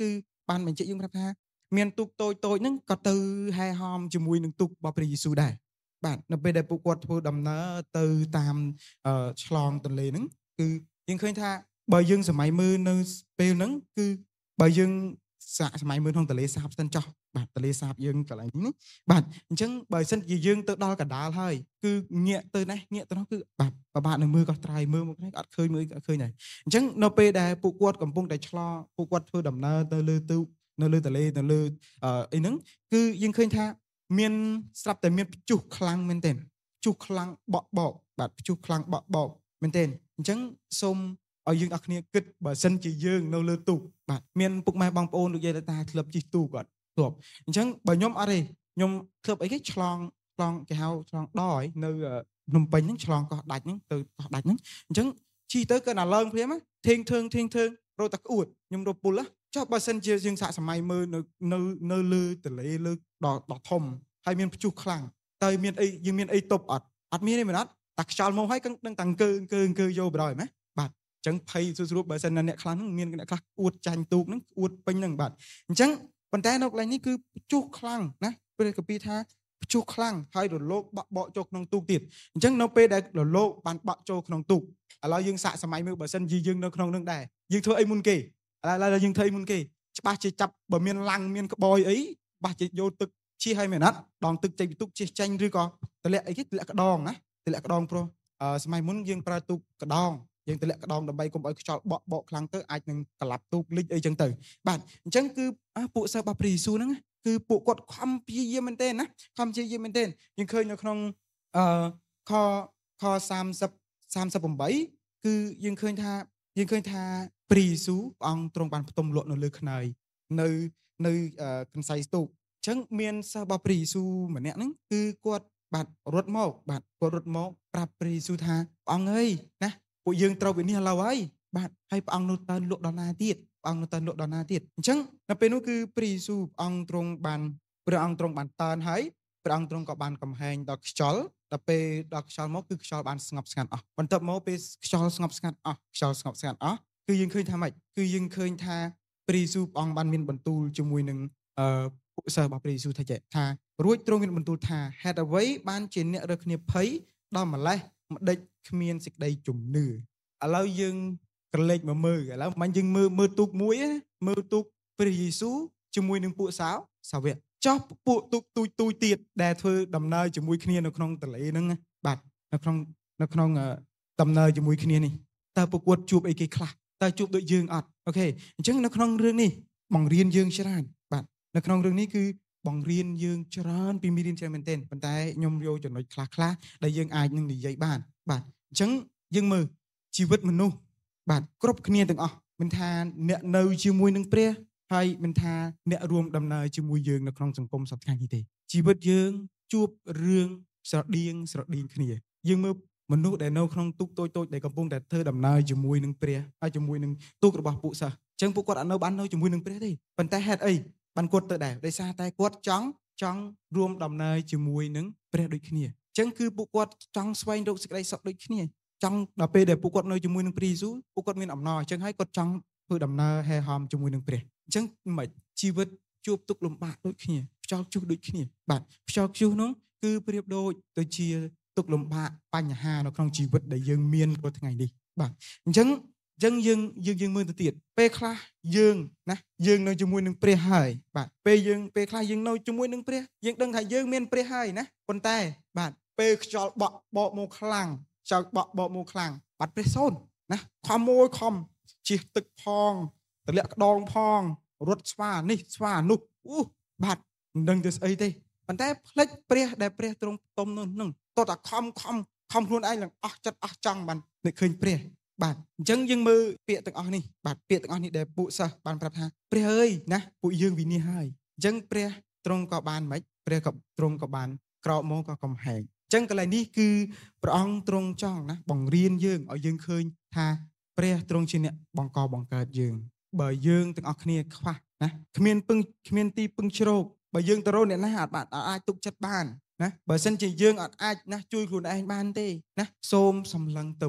បានបញ្ជាក់យើងប្រាប់ថាមានទូកតូចតូចហ្នឹងក៏ទៅហែហមជាមួយនឹងទូករបស់ព្រះយេស៊ូវដែរបាទនៅពេលដែលពួកគាត់ធ្វើដំណើរទៅតាមឆ្លងទន្លេហ្នឹងគឺយើងឃើញថាបើយើងសម័យមើលនៅពេលហ្នឹងគឺបើយើងសម័យមើលក្នុងទន្លេសាបស្ទើរចោះបាទទន្លេសាបយើងកន្លែងនេះបាទអញ្ចឹងបើសិនជាយើងទៅដល់កណ្ដាលហើយគឺងាកទៅនេះងាកទៅនោះគឺបាទប្របាទនៅមើលក៏ត្រាយមើលមកនេះអត់ឃើញមើលអត់ឃើញដែរអញ្ចឹងនៅពេលដែលពួកគាត់កំពុងតែឆ្លងពួកគាត់ធ្វើដំណើរទៅលើទូកនៅលើទន្លេនៅលើអីហ្នឹងគឺយើងឃើញថាមានស្រាប់តែមានព្យុះខ្លាំងមែនទែនព្យុះខ្លាំងបក់បោកបាទព្យុះខ្លាំងបក់បោកមែនទែនអញ្ចឹងសូមឲ្យយើងអរគ្នាគិតបើសិនជាយើងនៅលើទូកបាទមានពុកម៉ែបងប្អូនលោកយាយតាធ្លាប់ជិះទូកគាត់ធ្លាប់អញ្ចឹងបើខ្ញុំអត់ទេខ្ញុំធ្លាប់អីគេឆ្លងឆ្លងគេហៅឆ្លងដយនៅភ្នំពេញហ្នឹងឆ្លងកោះដាច់ហ្នឹងទៅកោះដាច់ហ្នឹងអញ្ចឹងជិះទៅក៏ណាឡើងព្រាមធៀងធើងធៀងធើងរត់តែក្អួតខ្ញុំរត់ពុលចុះបើសិនជាយើងសាកសម័យមើលនៅនៅនៅលើទន្លេលើដល់ដល់ធំហើយមានព្យុះខ្លាំងតើមានអីយើងមានអីទប់អត់អត់មានទេមែនអត់តែខ្យល់មកហើយនឹងតាំងកើកើកើយកបដ ாய் មែនបាទអញ្ចឹងភ័យស្រួលបើសិនណាអ្នកខ្លះហ្នឹងមានអ្នកខ្លះអួតចាញ់ទូកហ្នឹងអួតពេញហ្នឹងបាទអញ្ចឹងប៉ុន្តែនៅកន្លែងនេះគឺព្យុះខ្លាំងណាព្រះគម្ពីរថាព្យុះខ្លាំងហើយរលកបាក់បកចូលក្នុងទូកទៀតអញ្ចឹងនៅពេលដែលរលកបានបាក់ចូលក្នុងទូកឥឡូវយើងសាកសម័យមើលបើសិនជាយើងនៅក្នុងហ្នឹងដែរយើងធ្វើអីមុនគេឥឡូវយើងធ្វើអីមុនគេច្បាស់ជាចាប់បើមានឡាំងមានក្បយអីច្បាស់ជាយកទឹកជិះឲ្យមែនអត់ដងទឹកចេញពីទូកជិះចាញ់ឬក៏តម្លាក់អីគេតម្លាក់ក្ដងណាតម្លាក់ក្ដងព្រោះសម័យមុនយើងប្រើទូកក្ដងយើងតម្លាក់ក្ដងដើម្បីកុំឲ្យខ្យល់បក់បកខ្លាំងទៅអាចនឹងក្លាប់ទូកលិចអីចឹងទៅបាទអញ្ចឹងគឺពួកសិស្សរបស់ព្រះយេស៊ូវហ្នឹងគឺពួកគាត់ខំព្យាយាមមែនទេណាខំព្យាយាមមែនទេយើងឃើញនៅក្នុងអឺខខសាមសិប សាមសិបប្រាំបីគឺយើងឃើញថាយើងឃើញថាព្រះយេស៊ូវព្រះអង្គទ្រង់បានផ្ទុំលក់នៅលើខ្នើយនៅនៅកន្សែងស្ទូកអញ្ចឹងមានសិស្សរបស់ព្រះយេស៊ូវម្នាក់ហ្នឹងគឺគាត់បាទរត់មកបាទគាត់រត់មកប្រាប់ព្រះយេស៊ូវថាព្រះអង្គអើយណាពួកយើងត្រូវវិនិច្ឆ័យឥឡូវហើយបាទហើយព្រះអង្គនៅតើលក់ដល់ណាទៀតព្រះអង្គនៅតើលក់ដល់ណាទៀតអញ្ចឹងនៅពេលនោះគឺព្រះយេស៊ូវព្រះអង្គទ្រង់បានព្រះអង្គទ្រង់បានតើនហើយព្រះអង្គទ្រង់ក៏បានកំហែងដល់ខ្យល់ដល់ពេលដល់ខ្យល់មកគឺខ្យល់បានស្ងប់ស្ងាត់អស់បន្ទាប់មកពេលខ្យល់ស្ងប់ស្ងាត់អស់ខ្យល់ស្ងប់ស្ងាត់អស់គឺយើងឃើញថាម៉េចគឺយើងឃើញថាព្រះយេស៊ូវព្រះអង្គបានមានបន្ទូលជាមួយនឹងអឺពួកសិស្សរបស់ព្រះយេស៊ូវថាចេះថារួចទ្រង់មានបន្ទូលថាហេតុអ្វីបានជាអ្នករើគ្នាភ័យដល់ម្លេះម្ដេចគ្មានសេចក្តីជំនឿឥឡូវយើងក្រឡេកមកមើលឥឡូវមិនយើងមើលមើលទូកមួយមើលទូកព្រះយេស៊ូវជាមួយនឹងពួកសាវសាវកចោះពួកទូកទូចទូចទៀតដែលធ្វើដំណើរជាមួយគ្នានៅក្នុងទន្លេហ្នឹងបាទនៅក្នុងនៅក្នុងដំណើរជាមួយគ្នានេះតើពួកគាត់ជួបអីគេខ្លះតើជួបដូចយើងអត់អូខេអញ្ចឹងនៅក្នុងរឿងនេះបង្រៀនយើងច្រើនបាទនៅក្នុងរឿងនេះគឺបង្រៀនយើងច្រើនពីមេរៀនច្រើនមែនទែនប៉ុន្តែខ្ញុំយកចំណុចខ្លះខ្លះដែលយើងអាចនឹងនិយាយបានបាទអញ្ចឹងយើងមើលជីវិតមនុស្សបាទគ្រប់គ្នាទាំងអស់មិនថាអ្នកនៅជាមួយនឹងព្រះហើយមិនថាអ្នករួមដំណើរជាមួយយើងនៅក្នុងសង្គមសប្តាហ៍នេះទេជីវិតយើងជួបរឿងស្រដៀងស្រដៀងគ្នាយើងមើលមនុស្សដែលនៅក្នុងទូកតូចតូចដែលកំពុងតែធ្វើដំណើរជាមួយនឹងព្រះហើយជាមួយនឹងទូករបស់ពួកសិស្សអញ្ចឹងពួកគាត់អត់នៅបាននៅជាមួយនឹងព្រះទេប៉ុន្តែហេតុអីបានគាត់ទៅដែរដោយសារតែគាត់ចង់ចង់រួមដំណើរជាមួយនឹងព្រះដូចគ្នាអញ្ចឹងគឺពួកគាត់ចង់ស្វែងរកសេចក្តីសុខដូចគ្នាចង់ដល់ពេលដែលពួកគាត់នៅជាមួយនឹងព្រះយេស៊ូវពួកគាត់មានអំណរអញ្ចឹងហើយគាត់ចង់ធ្វើដំណើរហែហមជាមួយនឹងព្រះអញ្ចឹងមិនជីវិតជួបទុក្ខលំបាកដូចគ្នាខ្យល់ព្យុះដូចគ្នាបាទខ្យល់ព្យុះនោះគឺប្រៀបដូចទៅជាទុក្ខលំបាកបញ្ហានៅក្នុងជីវិតដែលយើងមានរាល់ថ្ងៃនេះបាទអញ្ចឹងអញ្ចឹងយើងយើងយើងមើលទៅទៀតពេលខ្លះយើងណាយើងនៅជាមួយនឹងព្រះហើយបាទពេលយើងពេលខ្លះយើងនៅជាមួយនឹងព្រះយើងដឹងថាយើងមានព្រះហើយណាប៉ុន្តែបាទពេលខ្យល់បក់បកមកខ្លាំងខ្យល់បក់បកមកខ្លាំងបាត់ព្រះសូនណាខំមួយខំជិះទឹកផងទម្លាក់ក្ដងផងរត់ស្វានេះស្វានោះអូបាទមិនដឹងទៅស្អីទេប៉ុន្តែផ្លិចព្រះដែលព្រះទ្រង់ទុំនោះនឹងតោះតែខំខំខំខ្លួនឯងឡើងអស់ចិត្តអស់ចង់បាននឹកឃើញព្រះបាទអញ្ចឹងយើងមើលពាក្យទាំងអស់នេះបាទពាក្យទាំងអស់នេះដែលពួកសិស្សបានប្រាប់ថាព្រះអើយណាពួកយើងវិនិច្ឆ័យហើយអញ្ចឹងព្រះទ្រង់ក៏បានមិនព្រះក៏ទ្រង់ក៏បានក្រោកមកក៏កំហែងអញ្ចឹងកន្លែងនេះគឺព្រះអង្គទ្រង់ចង់ណាបង្រៀនយើងឲ្យយើងឃើញថាព្រះទ្រង់ជាអ្នកបង្កបង្កើតយើងបើយើងទាំងអស់គ្នាខ្វះណាគ្មានពឹងគ្មានទីពឹងជ្រកបើយើងទៅរកអ្នកណាអាចអាចទុកចិត្តបានណាបើសិនជាយើងអាចអាចណាជួយខ្លួនឯងបានទេណាសូមសម្លឹងទៅមើល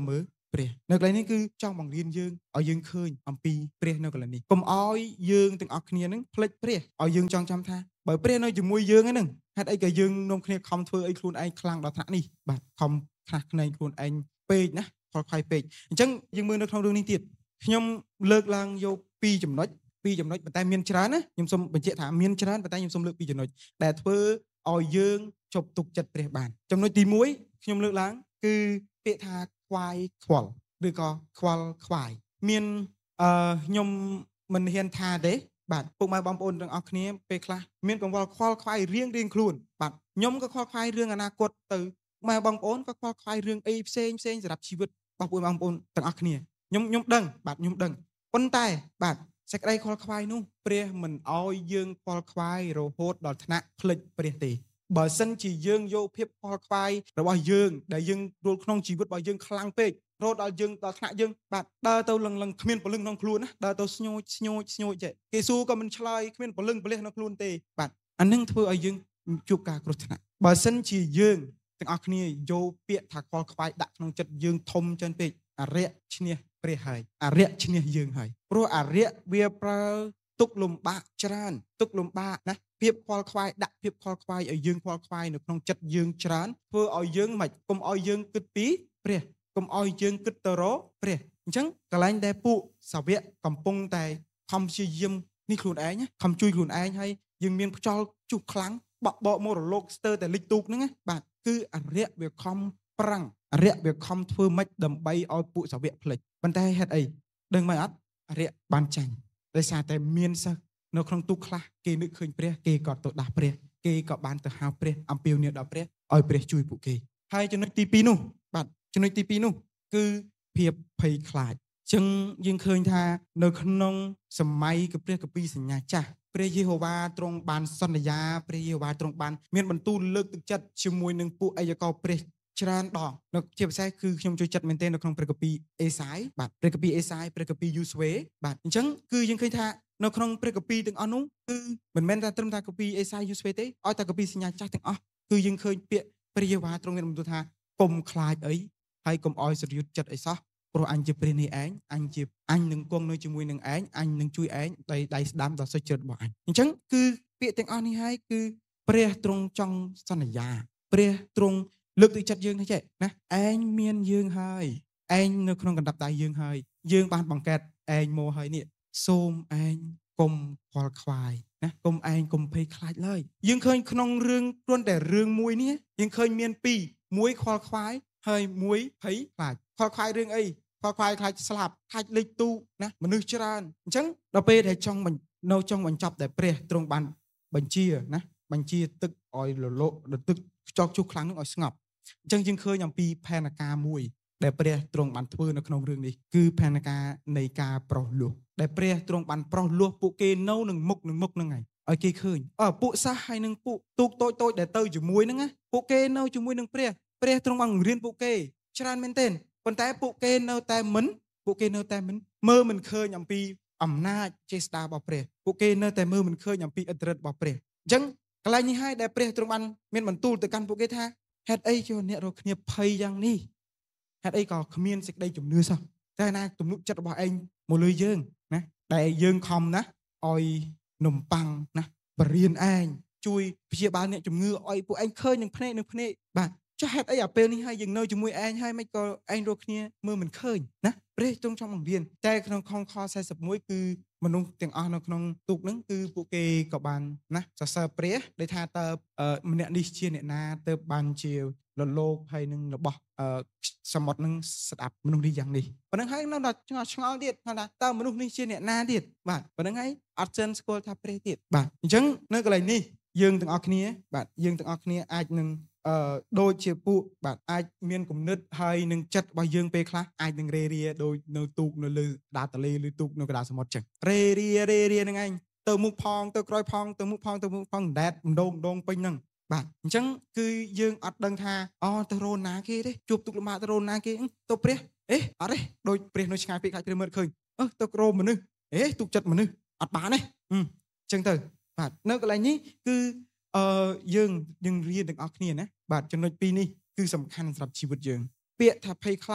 ព្រះនៅកន្លែងនេះគឺចង់បង្រៀនយើងឲ្យយើងឃើញអំពីព្រះនៅកន្លែងនេះកុំឲ្យយើងទាំងអស់គ្នានឹងភ្លេចព្រះឲ្យយើងចងចាំថាបើព្រះនៅជាមួយយើងហ្នឹងហេតុអីក៏យើងនាំគ្នាខំធ្វើអីខ្លួនឯងខ្លាំងដល់ថ្នាក់នេះបាទខំខ្នះខ្នែងខ្លួនឯងពេកណាខលខ្វាយពេកអញ្ចឹងយើងមើលនៅក្នុងរឿងនេះទៀតខ្ញុំលើកឡើងយកពីរចំណុចពីរចំណុចប៉ុន្តែមានច្រើនណាខ្ញុំសូមបញ្ជាក់ថាមានច្រើនប៉ុន្តែខ្ញុំសូមលើកពីរចំណុចដែលធ្វើឲ្យយើងជប់ទុកចិត្តព្រះបានចំណុចទីមួយខ្ញុំលើកឡើងគឺពាក្យថាខ្វាយខ្វល់ឬក៏ខ្វល់ខ្វាយមានអឺខ្ញុំមិនហ៊ានថាទេបាទពុកម៉ែបងប្អូនទាំងអស់គ្នាពេលខ្លះមានកង្វល់ខ្វល់ខ្វាយរៀងរៀងខ្លួនបាទខ្ញុំក៏ខ្វល់ខ្វាយរឿងអនាគតទៅម៉ែបងប្អូនក៏ខ្វល់ខ្វាយរឿងអីផ្សេងផ្សេងសម្រាប់ជីវិតរបស់ពួកបងប្អូនទាំងអស់គ្នាខ្ញុំខ្ញុំដឹងបាទខ្ញុំដឹងប៉ុន្តែបាទសេចក្តីខ្វល់ខ្វាយនោះព្រះមិនអោយយើងខ្វល់ខ្វាយរហូតដល់ថ្នាក់ភ្លេចព្រះទេបើសិនជាយើងយកភាពខ្វល់ខ្វាយរបស់យើងដែលយើងរស់ក្នុងជីវិតរបស់យើងខ្លាំងពេករហូតដល់យើងដល់ថ្នាក់យើងបាទដើរទៅលឹងលឹងគ្មានពលឹងក្នុងខ្លួនណាដើរទៅស្ញូចស្ញូចស្ញូចចេះគេស៊ូក៏មិនឆ្លើយគ្មានពលឹងពលះក្នុងខ្លួនទេបាទអានឹងធ្វើឲ្យយើងជួបការគ្រោះថ្នាក់បើសិនជាយើងទាំងអស់គ្នាយកពាក្យថាខ្វល់ខ្វាយដាក់ក្នុងចិត្តយើងធំចិនពេកអរិយឈ្នះព្រះហើយអរិយឈ្នះយើងហើយព្រោះអរិយវាប្រើទុកលំបាកច្រើនទុកលំបាកណាភាពខ្វល់ខ្វាយដាក់ភាពខ្វល់ខ្វាយឲ្យយើងខ្វល់ខ្វាយនៅក្នុងចិត្តយើងច្រើនធ្វើឲ្យយើងមិនកុំឲ្យយើងគិតពីព្រះកុំឲ្យយើងគិតទៅរកព្រះអញ្ចឹងកន្លែងដែលពួកសាវកកំពុងតែខំព្យាយាមនេះខ្លួនឯងខំជួយខ្លួនឯងហើយយើងមានខ្យល់ជុះខ្លាំងបក់បកមករលកស្ទើរតែលិចទូកហ្នឹងបាទគឺអរិយវាខំប្រាំងអរិយវាខំធ្វើម៉េចដើម្បីឲ្យពួកសាវកភ្លេចប៉ុន្តែហេតុអីដឹងមិនអត់អរិយបានចាញ់ដោយសារតែមានសិស្សនៅក្នុងទូកខ្លះគេនឹកឃើញព្រះគេក៏ទៅដាស់ព្រះគេក៏បានទៅហៅព្រះអំពាវនាវដល់ព្រះឲ្យព្រះជួយពួកគេហើយចំណុចទីពីរនោះបាទចំណុចទីពីរនោះគឺភាពភ័យខ្លាចអញ្ចឹងយើងឃើញថានៅក្នុងសម័យគឺព្រះគម្ពីរសញ្ញាចាស់ព្រះយេហូវ៉ាទ្រង់បានសន្យាព្រះយេហូវ៉ាទ្រង់បានមានបន្ទូលលើកទឹកចិត្តជាមួយនឹងពួកអាយកោព្រះច្រើនដងនៅជាពិសេសគឺខ្ញុំជួយចិត្តមែនទែននៅក្នុងព្រះគម្ពីរអេសាយបាទព្រះគម្ពីរអេសាយព្រះគម្ពីរយូស្វេបាទអញ្ចឹងគឺយើងឃើញថានៅក្នុងព្រះគម្ពីរទាំងអស់នោះគឺមិនមែនតែត្រឹមតែគម្ពីរអេសាយយូស្វេទេឲ្យតែគម្ពីរសញ្ញាចាស់ទាំងអស់គឺយើងឃើញពាក្យព្រះយេហូវ៉ាទ្រង់មានបន្ទូលថាកុំខ្លាចអីហើយកុំឲ្យសរយុទ្ធចិត្តអីសោះព្រោះអញជាព្រះនេះឯងអញជាអញនឹងគង់នៅជាមួយនឹងឯងអញនឹងជួយឯងដៃដៃស្ដាំដល់សុចរិតរបស់អញអញ្ចឹងគឺពាក្យទាំងអស់នេះហើយគឺព្រះទ្រង់ចង់សន្យាព្រះទ្រង់លើកទឹកចិត្តយើងទេណាឯងមានយើងហើយឯងនៅក្នុងកណ្ដាប់ដៃយើងហើយយើងបានបង្កើតឯងមកហើយនេះសូមឯងកុំខ្វល់ខ្វាយណាកុំឯងកុំភ័យខ្លាចឡើយយើងឃើញក្នុងរឿងគ្រាន់តែរឿងមួយនេះយើងឃើញមានពីរមួយខ្វល់ខ្វាយហើយមួយភ័យខ្លាចខ្វល់ខ្វាយរឿងអីខ្វល់ខ្វាយខ្លាចស្លាប់ខ្លាចលេចទូណាមនុស្សច្រើនអញ្ចឹងដល់ពេលដែលចង់នៅចង់បញ្ចប់តែព្រះទ្រង់បានបញ្ជាណាបញ្ជាទឹកឲ្យលលកទឹកខ្ចោកជុះខ្លាំងនឹងឲ្យស្ងប់អញ្ចឹងយើងឃើញអំពីផែនការមួយដែលព្រះទ្រង់បានធ្វើនៅក្នុងរឿងនេះគឺផែនការនៃការប្រោសលោះដែលព្រះទ្រង់បានប្រោសលោះពួកគេនៅនឹងមុខនឹងមុខហ្នឹងហើយឲ្យគេឃើញអើពួកសាសហើយនឹងពួកទូកតូចតូចដែលទៅជាមួយហ្នឹងណាពួកគេនៅជាមួយនឹងព្រះព្រះទ្រង់បានបង្រៀនពួកគេច្រើនមែនទែនប៉ុន្តែពួកគេនៅតែមិនពួកគេនៅតែមិនមើលមិនឃើញអំពីអំណាចចេស្តារបស់ព្រះពួកគេនៅតែមើលមិនឃើញអំពីឥទ្ធិឫទ្ធិរបស់ព្រះអញ្ចឹងកន្លែងនេះហើយដែលព្រះទ្រង់បានមានបន្ទូលទៅកាន់ពួកគេថាហេតុអីជាអ្នករកគ្នាភ័យយ៉ាងនេះហេតុអីក៏គ្មានសេចក្តីជំនឿសោះតែណាទំនុកចិត្តរបស់ឯងមកលើយើងណាដែលយើងខំណាឲ្យនំប៉័ងណាបរៀនឯងជួយព្យាបាលអ្នកជំងឺឲ្យពួកឯងឃើញនឹងភ្នែកនឹងភ្នែកបាទចាស់ហេតុអីអាពេលនេះហើយយើងនៅជាមួយឯងហើយមិនក៏ឯងរកគ្នាមើលមិនឃើញណាព្រះទ្រង់ចង់បង្រៀនតែក្នុងខខសែសិបមួយគឺមនុស្សទាំងអស់នៅក្នុងទូកហ្នឹងគឺពួកគេក៏បានណាសរសើរព្រះដែលថាតើម្នាក់នេះជាអ្នកណាទៅបានជាលលោកហើយនឹងរបស់សមុទ្រនឹងស្ដាប់មនុស្សនេះយ៉ាងនេះប៉ុណ្្នឹងហើយនៅដល់ឆ្ងល់ឆ្ងល់ទៀតថាតើមនុស្សនេះជាអ្នកណាទៀតបាទប៉ុណ្្នឹងហើយអត់ចិនស្គាល់ថាព្រះទៀតបាទអញ្ចឹងនៅកន្លែងនេះយើងទាំងអស់គ្នាបាទយើងទាំងអស់គ្នាអាចនឹងអឺដូចជាពួកបាទអាចមានគំនិតហើយនឹងចិត្តរបស់យើងពេលខ្លះអាចនឹងរេរាដូចនៅទូកនៅលើដាតលេឬទូកនៅកណ្ដាលសមុទ្រចឹងរេរារេរាហ្នឹងឯងទៅមុខផងទៅក្រោយផងទៅមុខផងទៅមុខផងដែតម្ដងម្ដងពេញហ្នឹងបាទអញ្ចឹងគឺយើងអត់ដឹងថាអូទៅរោណាគេទេជួបទុកលំបាកទៅរោណាគេទៅព្រះអេអត់ទេដូចព្រះនៅឆ្ងាយពេកខ្លាចព្រះមើលឃើញអឺទៅក្រោមមនុស្សអេទុកចិត្តមនុស្សអត់បានទេអញ្ចឹងទៅបាទនៅកន្លែងនេះគឺអឺយើងយើងរៀនទាំងអស់គ្នាណាបាទចំណុចពីរនេះគឺសំខាន់សម្រាប់ជីវិតយើងពាក្យថាភ័យខ្លាច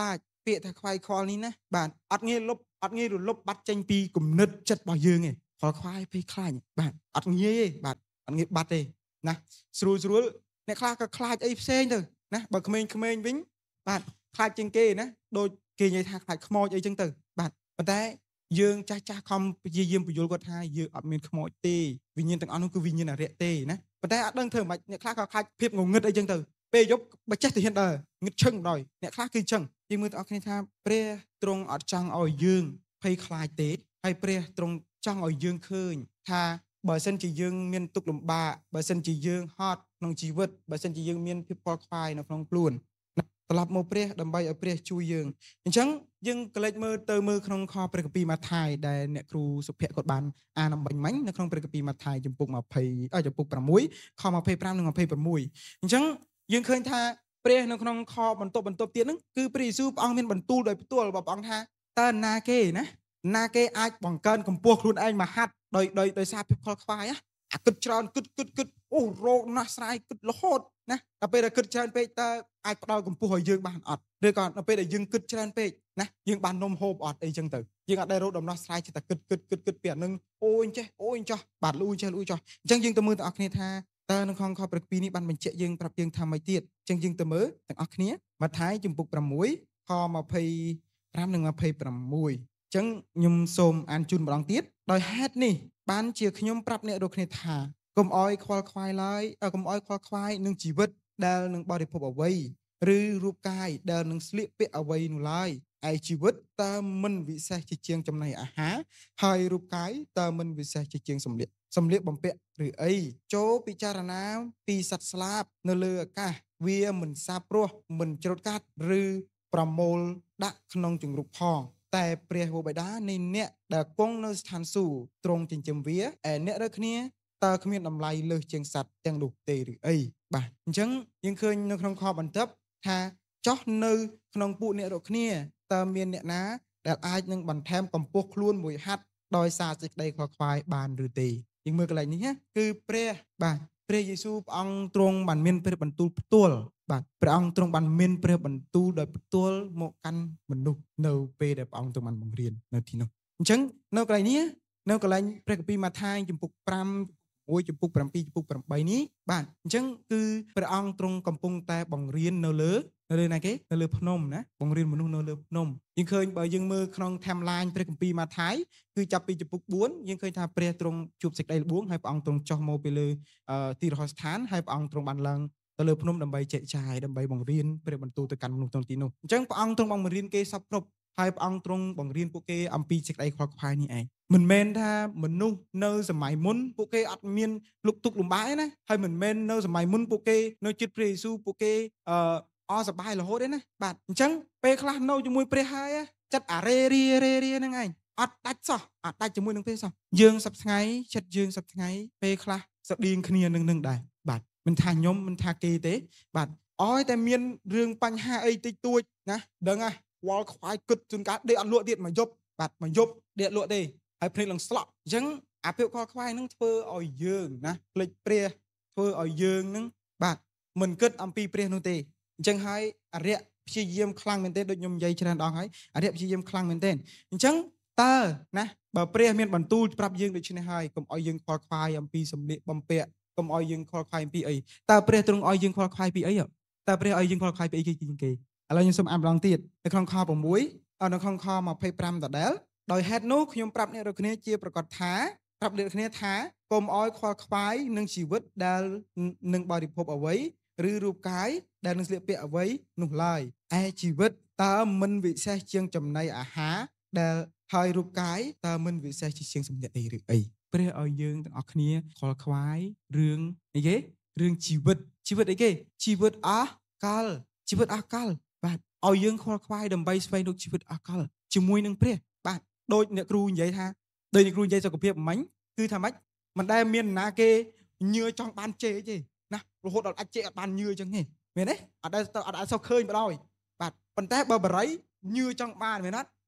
ពាក្យថាខ្វាយខ្វល់នេះណាបាទអត់ងាយលុបអត់ងាយរលុបបាត់ចេញពីគំនិតចិត្តរបស់យើងទេខ្វល់ខ្វាយភ័យខ្លាចបាទអត់ងាយទេបាទអត់ងាយបាត់ទេណាស្រួលស្រួលអ្នកខ្លះក៏ខ្លាចអីផ្សេងទៅណាបើក្មេងៗវិញបាទខ្លាចជាងគេណាដូចគេនិយាយថាខ្លាចខ្មោចអីចឹងទៅបាទប៉ុន្តែយើងចាស់ចាស់ខំព្យាយាមបញ្យល់គាត់ថាយើងអត់មានខ្មោចទេវិញ្ញាណទាំងអស់នោះគឺវិញ្ញាណអរិយទេណាប៉ុន្តែអត់ដឹងធ្វើមិនអ្នកខ្លះក៏ខ្លាចភាពងងឹតអីចឹងទៅពេលយប់បើចេះទៅហ៊ានដើងឹតឈឹងដល់អ្នកខ្លះគឺចឹងយើងមើលទាំងអស់គ្នាថាព្រះទ្រង់អត់ចង់ឲ្យយើងភ័យខ្លាចទេហើយព្រះទ្រង់ចង់ឲ្យយើងឃើញថាបើសិនជាយើងមានទុក្ខលំបាកបើសិនជាយើងហត់ក្នុងជីវិតបើសិនជាយើងមានភាពខ្វល់ខ្វាយនៅក្នុងខ្លួនត្រឡប់មកព្រះដើម្បីឲ្យព្រះជួយយើងអញ្ចឹងយើងក៏លេចមើលទៅមើលក្នុងខព្រះគម្ពីរម៉ាថាយដែលអ្នកគ្រូសុភ័ក្រគាត់បានអានអំបញ្ញមិញនៅក្នុងព្រះគម្ពីរម៉ាថាយចំពុកยี่สิบអឺចំពុកប្រាំមួយខยี่สิบห้าនិងยี่สิบหกអញ្ចឹងយើងឃើញថាព្រះនៅក្នុងខបន្ទប់បន្ទប់ទៀតហ្នឹងគឺព្រះយេស៊ូវព្រះអង្គមានបន្ទូលដោយផ្ទាល់របស់ព្រះអង្គថាតើណាគេណាណាគេអាចបង្កើនកម្ពស់ខ្លួនឯងមកហាត់ដោយដោយដោយសារភាពខលខ្វាយអាគិតច្រើនគិតគិតគិតអូរោគណាស់ស្រាយគិតរហូតណាដល់ពេលដែលគិតច្រើនពេកតើអាចផ្ដល់កម្ពស់ឲ្យយើងបានអត់ឬក៏ដល់ពេលដែលយើងគិតច្រើនពេកណាយើងបាននំហូបអត់អីចឹងទៅយើងអត់ដែលរកដំណោះស្រាយចិត្តតែគិតគិតគិតគិតពីអានឹងអូអញ្ចេះអូអញ្ចោះបាទលូចេះលូចោះអញ្ចឹងយើងទៅមើលទាំងអស់គ្នាថាតើនៅក្នុងខព្រះគម្ពីរនេះបានបញ្ជាក់យើងប្រាប់យើងថាម៉េចទៀតអញ្ចឹងយើងទៅមើលទាំងអស់គ្នាម៉ាថាយចំពុកប្រាំមួយខยี่สิบห้าនិងยี่สิบหกអញ្ចឹងខ្ញុំសូមអានជូនម្ដងទៀតដោយហេតុនេះបានជាខ្ញុំប្រាប់អ្នករាល់គ្នាថាកុំអោយខ្វល់ខ្វាយឡើយកុំអោយខ្វល់ខ្វាយនឹងជីវិតដែលនឹងបរិភពអ្វីឬរូបកាយដែលនឹងស្លៀកពាក់អ្វីនោះឡើយឯជីវិតតើមិនវិសេសជាជាងចំណីអាហារហើយរូបកាយតើមិនវិសេសជាជាងសម្លៀកសម្លៀកបំពាក់ឬអីចូលពិចារណាពីសត្វស្លាបនៅលើអាកាសវាមិនសាបព្រោះមិនច្រូតកាត់ឬប្រមូលដាក់ក្នុងជង្រុកផងតែព្រះវរបិតានៃអ្នកដែលគង់នៅស្ថានសួគ៌ទ្រង់ចិញ្ចឹមវាឯអ្នករើគ្នាតើគ្មានតម្លៃលើសជាងសត្វទាំងនោះទេឬអីបាទអញ្ចឹងយើងឃើញនៅក្នុងខបន្ទាប់ថាចោះនៅក្នុងពួកអ្នករកគ្នាតើមានអ្នកណាដែលអាចនឹងបន្ថែមកម្ពស់ខ្លួនមួយហាត់ដោយសារសេចក្តីខ្វល់ខ្វាយបានឬទេយើងមើលកន្លែងនេះណាគឺព្រះបាទព្រះយេស៊ូវព្រះអង្គទ្រង់បានមានព្រះបន្ទូលផ្ទាល់បាទព្រះអង្គទ្រង់បានមានព្រះបន្ទូលដោយផ្ទាល់មកកាន់មនុស្សនៅពេលដែលព្រះអង្គទ្រង់បានបង្រៀននៅទីនោះអញ្ចឹងនៅកន្លែងនេះនៅកន្លែងព្រះគម្ពីរម៉ាថាយចំពុកប្រាំមួយចំពុកប្រាំពីរចំពុកប្រាំបីនេះបាទអញ្ចឹងគឺព្រះអង្គទ្រង់កំពុងតែបង្រៀននៅលើនៅលើណាគេនៅលើភ្នំណាបង្រៀនមនុស្សនៅលើភ្នំយើងឃើញបើយើងមើលក្នុង timeline ព្រះគម្ពីរម៉ាថាយគឺចាប់ពីចំពុកបួនយើងឃើញថាព្រះទ្រង់ជួបសេចក្តីល្បួងហើយព្រះអង្គទ្រង់ចុះមកពីលើទីរហស្ថានហើយព្រះអង្គទ្រង់បានឡើងទៅលើភ្នំដើម្បីចែកចាយដើម្បីបង្រៀនព្រះបន្ទូលទៅកាន់មនុស្សក្នុងទីនោះអញ្ចឹងព្រះអង្គទ្រង់បង្រៀនគេសពគ្រប់ហើយព្រះអង្គទ្រង់បង្រៀនពួកគេអំពីសេចក្តីខ្វល់ខ្វាយនេះឯងមិនមែនថាមនុស្សនៅសម័យមុនពួកគេអត់មានលុកទុកលំបាកទេណាហើយមិនមែននៅសម័យមុនពួកគេនៅជិតព្រះយេស៊ូវពួកគេអឺអសប្បាយរហូតទេណាបាទអញ្ចឹងពេលខ្លះនៅជាមួយព្រះហើយចិត្តអារេរីរេរីហ្នឹងឯងអត់ដាច់សោះអត់ដាច់ជាមួយនឹងព្រះសោះយើងសប្ថ្ងៃចិត្តយើងសប្ថ្ងៃពេលខ្លះស្តៀងគ្នានឹងនឹងដែរបាទមិនថាខ្ញុំមិនថាគេទេបាទអោយតែមានរឿងបញ្ហាអីតិចតួចណាដឹងហ่ะវល់ខ្វាយគិតជួនកាលដេកអត់លក់ទៀតមកយប់បាទមកយប់ដេកលក់ទេហើយភ្នែកឡើងស្លក់អញ្ចឹងអាភាពខ្វល់ខ្វាយហ្នឹងធ្វើឲ្យយើងណាភ្លេចព្រះធ្វើឲ្យយើងហ្នឹងបាទមិនគិតអំពីព្រះនោះទេអញ្ចឹងហើយអរិយព្យាយាមខ្លាំងមែនទេដូចខ្ញុំនិយាយច្រើនដងហើយអរិយព្យាយាមខ្លាំងមែនទេអញ្ចឹងតើណាបើព្រះមានបន្ទូលប្រាប់យើងដូចនេះហើយកុំឲ្យយើងខ្វល់ខ្វាយអំពីសម្លៀកបំពាក់កុំឲ្យយើងខ្វល់ខ្វាយអំពីអីតើព្រះទ្រង់ឲ្យយើងខ្វល់ខ្វាយពីអីតើព្រះឲ្យយើងខ្វល់ខ្វាយពីអីគេជាងគេឥឡូវខ្ញុំសូមអានម្ដងទៀតនៅក្នុងខប្រាំមួយនៅក្នុងខยี่สิบห้าដដែលដោយហេតុនោះខ្ញុំប្រាប់អ្នករាល់គ្នាជាប្រកាសថាប្រាប់អ្នកគ្នាថាកុំឲ្យខ្វល់ខ្វាយនឹងជីវិតដែលនឹងបរិភពអ្វីឬរូបកាយដែលនឹងស្លៀកពាក់អ្វីនោះឡើយឯជីវិតតើមិនវិសេសជាងចំណីអាហារដែលហើយរូបកាយតើមិនវិសេសជាជាងសម្លៀកអីឬអីព្រះឲ្យយើងទាំងអស់គ្នាខ្វល់ខ្វាយរឿងអីគេរឿងជីវិតជីវិតអីគេជីវិតអកាលជីវិតអកាលបាទឲ្យយើងខ្វល់ខ្វាយដើម្បីស្វែងរកជីវិតអកាលជាមួយនឹងព្រះបាទដូចអ្នកគ្រូនិយាយថាដូចអ្នកគ្រូនិយាយសុខភាពមិញគឺថាម៉េចមិនដែលមានណាគេញឿចង់បានជេរទេណារហូតដល់អាចជេរអត់បានញឿអញ្ចឹងទេមែនទេអត់ដែលអត់អាចសុខឃើញបដ ாய் បាទប៉ុន្តែបើបរិយញឿចង់បានមែនអត់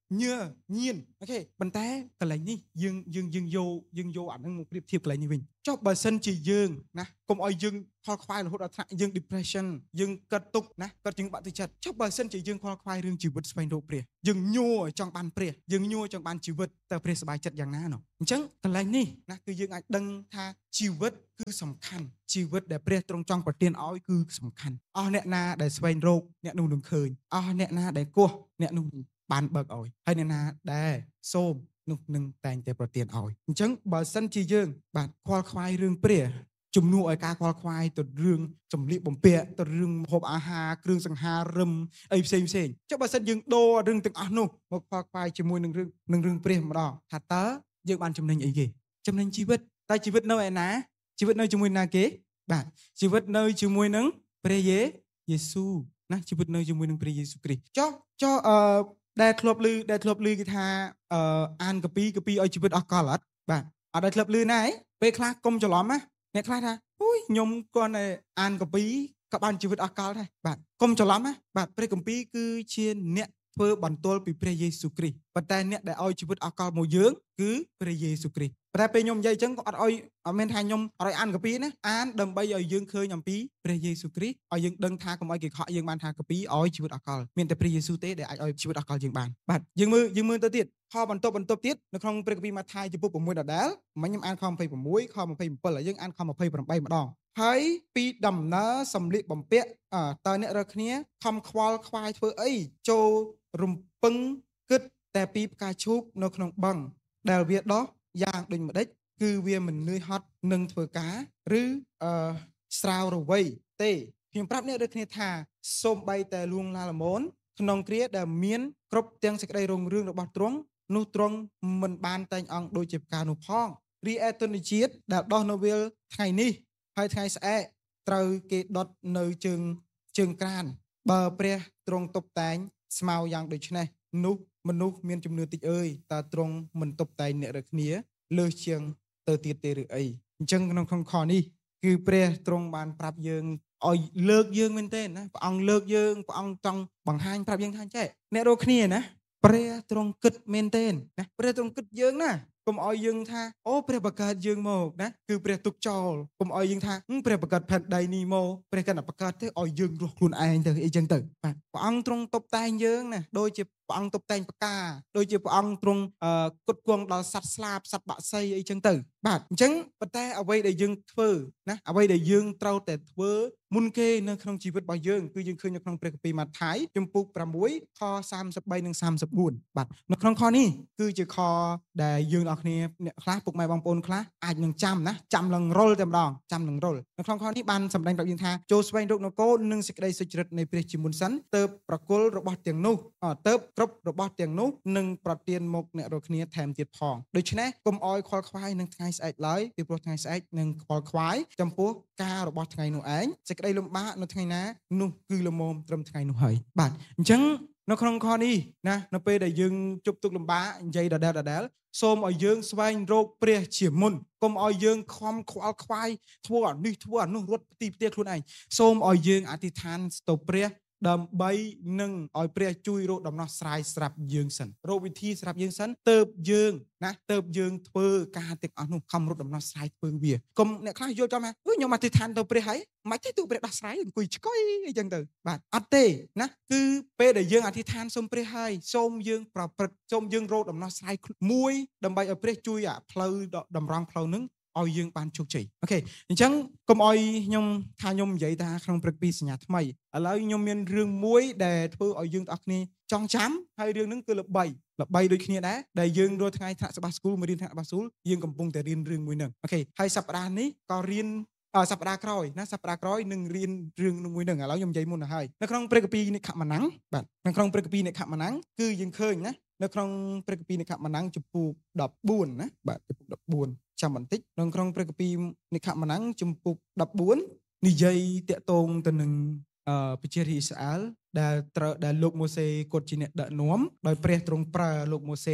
ញើញៀនអូខេប៉ុន្តែកន្លែងនេះយើងយើងយើងយកយើងយកអានឹងមកប្រៀបធៀបកន្លែងនេះវិញចុះបើសិនជាយើងណាកុំឲ្យយើងខលខ្វាយរហូតដល់ថ្នាក់យើង depression យើងកាត់ទុកណាកាត់យើងបាក់ទឹកចិត្តចុះបើសិនជាយើងខលខ្វាយរឿងជីវិតស្វែងរកព្រះយើងញ័រចង់បានព្រះយើងញ័រចង់បានជីវិតតើព្រះសប្បាយចិត្តយ៉ាងណាណោះអញ្ចឹងកន្លែងនេះណាគឺយើងអាចដឹងថាជីវិតគឺសំខាន់ជីវិតដែលព្រះទ្រង់ចង់ប្រទានឲ្យគឺសំខាន់អស់អ្នកណាដែលស្វែងរកអ្នកនោះនឹងឃើញអស់អ្នកណាដែលគោះអ្នកនោះបានបើកឲ្យហើយអ្នកណាដែលសូមនោះនឹងតែងតែប្រទានឲ្យអញ្ចឹងបើសិនជាយើងបាទខ្វល់ខ្វាយរឿងព្រះជំនួសឲ្យការខ្វល់ខ្វាយទៅរឿងសម្លៀកបំពាក់ទៅរឿងម្ហូបអាហារគ្រឿងសង្ហារឹមអីផ្សេងផ្សេងចុះបើសិនយើងដូររឿងទាំងអស់នោះមកខ្វល់ខ្វាយជាមួយនឹងរឿងនឹងរឿងព្រះម្ដងថាតើយើងបានចំណេញអីគេចំណេញជីវិតតែជីវិតនៅឯណាជីវិតនៅជាមួយណាគេបាទជីវិតនៅជាមួយនឹងព្រះយេយេស៊ូណាជីវិតនៅជាមួយនឹងព្រះយេស៊ូគ្រីស្ទចុះចុះអឺដែលធ្លាប់ឮដែលធ្លាប់ឮគេថាអឺអានកពីកពីឲ្យជីវិតអស់កលអត់បាទអត់ដែលធ្លាប់ឮណាឯងពេលខ្លះកុំច្រឡំណាអ្នកខ្លះថាអូយខ្ញុំគាត់តែអានកពីក៏បានជីវិតអស់កលដែរបាទកុំច្រឡំណាបាទព្រះគម្ពីរគឺជាអ្នកធ្វើបន្ទាល់ពីព្រះយេស៊ូគ្រីស្ទប៉ុន្តែអ្នកដែលឲ្យជីវិតអស់កលមកយើងគឺព្រះយេស៊ូគ្រីស្ទប៉ុន្តែពេលខ្ញុំនិយាយអញ្ចឹងក៏អត់ឲ្យអត់មែនថាខ្ញុំអត់ឲ្យអានកពីណាអានដើម្បីឲ្យយើងឃើញអំពីព្រះយេស៊ូគ្រីស្ទឲ្យយើងដឹងថាកុំឲ្យគេខកយើងបានថាកពីឲ្យជីវិតអស់កលមានតែព្រះយេស៊ូទេដែលអាចឲ្យជីវិតអស់កលយើងបានបាទយើងមើលយើងមើលទៅទៀតខបន្ទាប់បន្ទាប់ទៀតនៅក្នុងព្រះគម្ពីរម៉ាថាយចំពុក6ដដែលមិញខ្ញុំអានខ26ខ27ហើយយើងអានខ28ម្ដងហើយពីដំណើរសម្លៀកបំពាក់តើអ្នករាល់គ្នាខំខ្វល់ខ្វាយធ្វើអីចូលរំពឹងគិតតែពីផ្កាឈូកនៅក្នុងបឹងដែលវាដោះយ៉ាងដូចម្ដេចគឺវាមិននឿយហត់នឹងធ្វើការឬអឺស្រាវរវៃទេខ្ញុំប្រាប់អ្នករាល់គ្នាថាសូមបីតែលួងឡាលមនក្នុងគ្រាដែលមានគ្រប់ទាំងសេចក្តីរុងរឿងរបស់ទ្រង់នោះទ្រង់មិនបានតែងអង្គដូចជាផ្កានោះផងរីឯទុនជាតិដែលដោះនៅវាលថ្ងៃនេះហើយថ្ងៃស្អែកត្រូវគេដុតនៅជើងជើងក្រានបើព្រះទ្រង់តុបតែងស្មៅយ៉ាងដូចនេះនោះមនុស្សមានជំនឿតិចអើយតើទ្រង់មិនតុបតែងអ្នករាល់គ្នាលើសជាងទៅទៀតទេឬអីអញ្ចឹងក្នុងក្នុងខនេះគឺព្រះទ្រង់បានប្រាប់យើងឲ្យលើកយើងមែនទេណាព្រះអង្គលើកយើងព្រះអង្គចង់បង្ហាញប្រាប់យើងថាចេះអ្នករាល់គ្នាណាព្រះទ្រង់គិតមែនទេណាព្រះទ្រង់គិតយើងណាកុំឲ្យយើងថាអូព្រះបង្កើតយើងមកណាគឺព្រះទុកចោលកុំឲ្យយើងថាព្រះបង្កើតផែនដីនេះមកព្រះកណ្ដាបង្កើតទៅឲ្យយើងរស់ខ្លួនឯងទៅអីចឹងទៅបាទព្រះអង្គទ្រង់តុបតែងយើងណាដូចជាព្រះអង្គតុបតែងផ្កាដូចជាព្រះអង្គទ្រង់គុតគង់ដល់សត្វស្លាបសត្វបាក់សីអីចឹងទៅបាទអញ្ចឹងប៉ុន្តែអ្វីដែលយើងធ្វើណាអ្វីដែលយើងត្រូវតែធ្វើមុនគេនៅក្នុងជីវិតរបស់យើងគឺយើងឃើញនៅក្នុងព្រះគម្ពីរម៉ាថាយជំពូក6ខសាមសិបបីនិងសាមសិបបួនបាទនៅក្នុងខនេះគឺជាខដែលយើងអ្នកគ្នាអ្នកខ្លះពុកម៉ែបងប្អូនខ្លះអាចនឹងចាំណាចាំឡើងរលតែម្ដងចាំនឹងរលនៅក្នុងខនេះបានសម្ដែងប្រាប់យើងថាចូលស្វែងរកនគរនិងសេចក្តីសុចរិតនៃព្រះជាមុនសិនទៅប្រគល់របស់ទាំងនោះទៅគ្រប់របស់ទាំងនោះនឹងប្រទានមកអ្នករាល់គ្នាថែមទៀតផងដូច្នេះកុំអោយខ្វល់ខ្វាយនឹងថ្ងៃស្អែកឡើយពីព្រោះថ្ងៃស្អែកនឹងខ្វល់ខ្វាយចំពោះការរបស់ថ្ងៃនោះឯងសេចក្តីលំបាកនៅថ្ងៃណានោះគឺល្មមត្រឹមថ្ងៃនោះហើយបាទអញ្ចឹងនៅក្នុងខនេះណានៅពេលដែលយើងជប់ទុកលំបាកនិយាយដដែលដដែលសូមឲ្យយើងស្វែងរកព្រះជាមុនកុំឲ្យយើងខំខ្វល់ខ្វាយធ្វើអានេះធ្វើអានោះរត់ផ្ទីផ្ទាខ្លួនឯងសូមឲ្យយើងអធិដ្ឋានទៅព្រះដើម្បីនឹងឲ្យព្រះជួយរកដំណោះស្រាយស្រាប់យើងសិនរកវិធីស្រាប់យើងសិនទៅយើងណាទៅយើងធ្វើការទាំងអស់នោះខំរកដំណោះស្រាយធ្វើវាកុំអ្នកខ្លះយល់ចំថាអឺខ្ញុំអធិដ្ឋានទៅព្រះហើយមិនទេទូព្រះដោះស្រាយអង្គុយឆ្កុយអីចឹងទៅបាទអត់ទេណាគឺពេលដែលយើងអធិដ្ឋានសូមព្រះហើយសូមយើងប្រព្រឹត្តសូមយើងរកដំណោះស្រាយមួយដើម្បីឲ្យព្រះជួយអាផ្លូវតម្រង់ផ្លូវនឹងឲ្យយើងបានជោគជ័យអូខេអញ្ចឹងកុំឲ្យខ្ញុំថាខ្ញុំនិយាយថាក្នុងព្រឹកពីសញ្ញាថ្មីឥឡូវខ្ញុំមានរឿងមួយដែលធ្វើឲ្យយើងទាំងអស់គ្នាចងចាំហើយរឿងហ្នឹងគឺល្បីល្បីដូចគ្នាដែរដែលយើងរាល់ថ្ងៃថ្នាក់សបាស្គូលមករៀនថ្នាក់សបាស្គូលយើងកំពុងតែរៀនរឿងមួយហ្នឹងអូខេហើយសប្តាហ៍នេះក៏រៀនសប្តាហ៍ក្រោយណាសប្តាហ៍ក្រោយនឹងរៀនរឿងមួយហ្នឹងឥឡូវខ្ញុំនិយាយមុនទៅហើយនៅក្នុងព្រឹកពីនិខមណាំងបាទនៅក្នុងព្រឹកពីនិខមណាំងគឺយើងឃើញណានៅក្នុងព្រឹកពីនិខមណាំងចំពោះដប់បួនណាបាទចំពោះដប់បួនចាំបន្តិចនៅក្នុងព្រឹកពីនិខមណាំងចំពោះដប់បួននិយាយតាក់ទងទៅនឹងអឺប្រជារាស្ត្រអ៊ីស្រាអែលដែលត្រូវដែលលោកម៉ូសេគាត់ជាអ្នកដឹកនាំដោយព្រះទ្រង់ប្រើលោកម៉ូសេ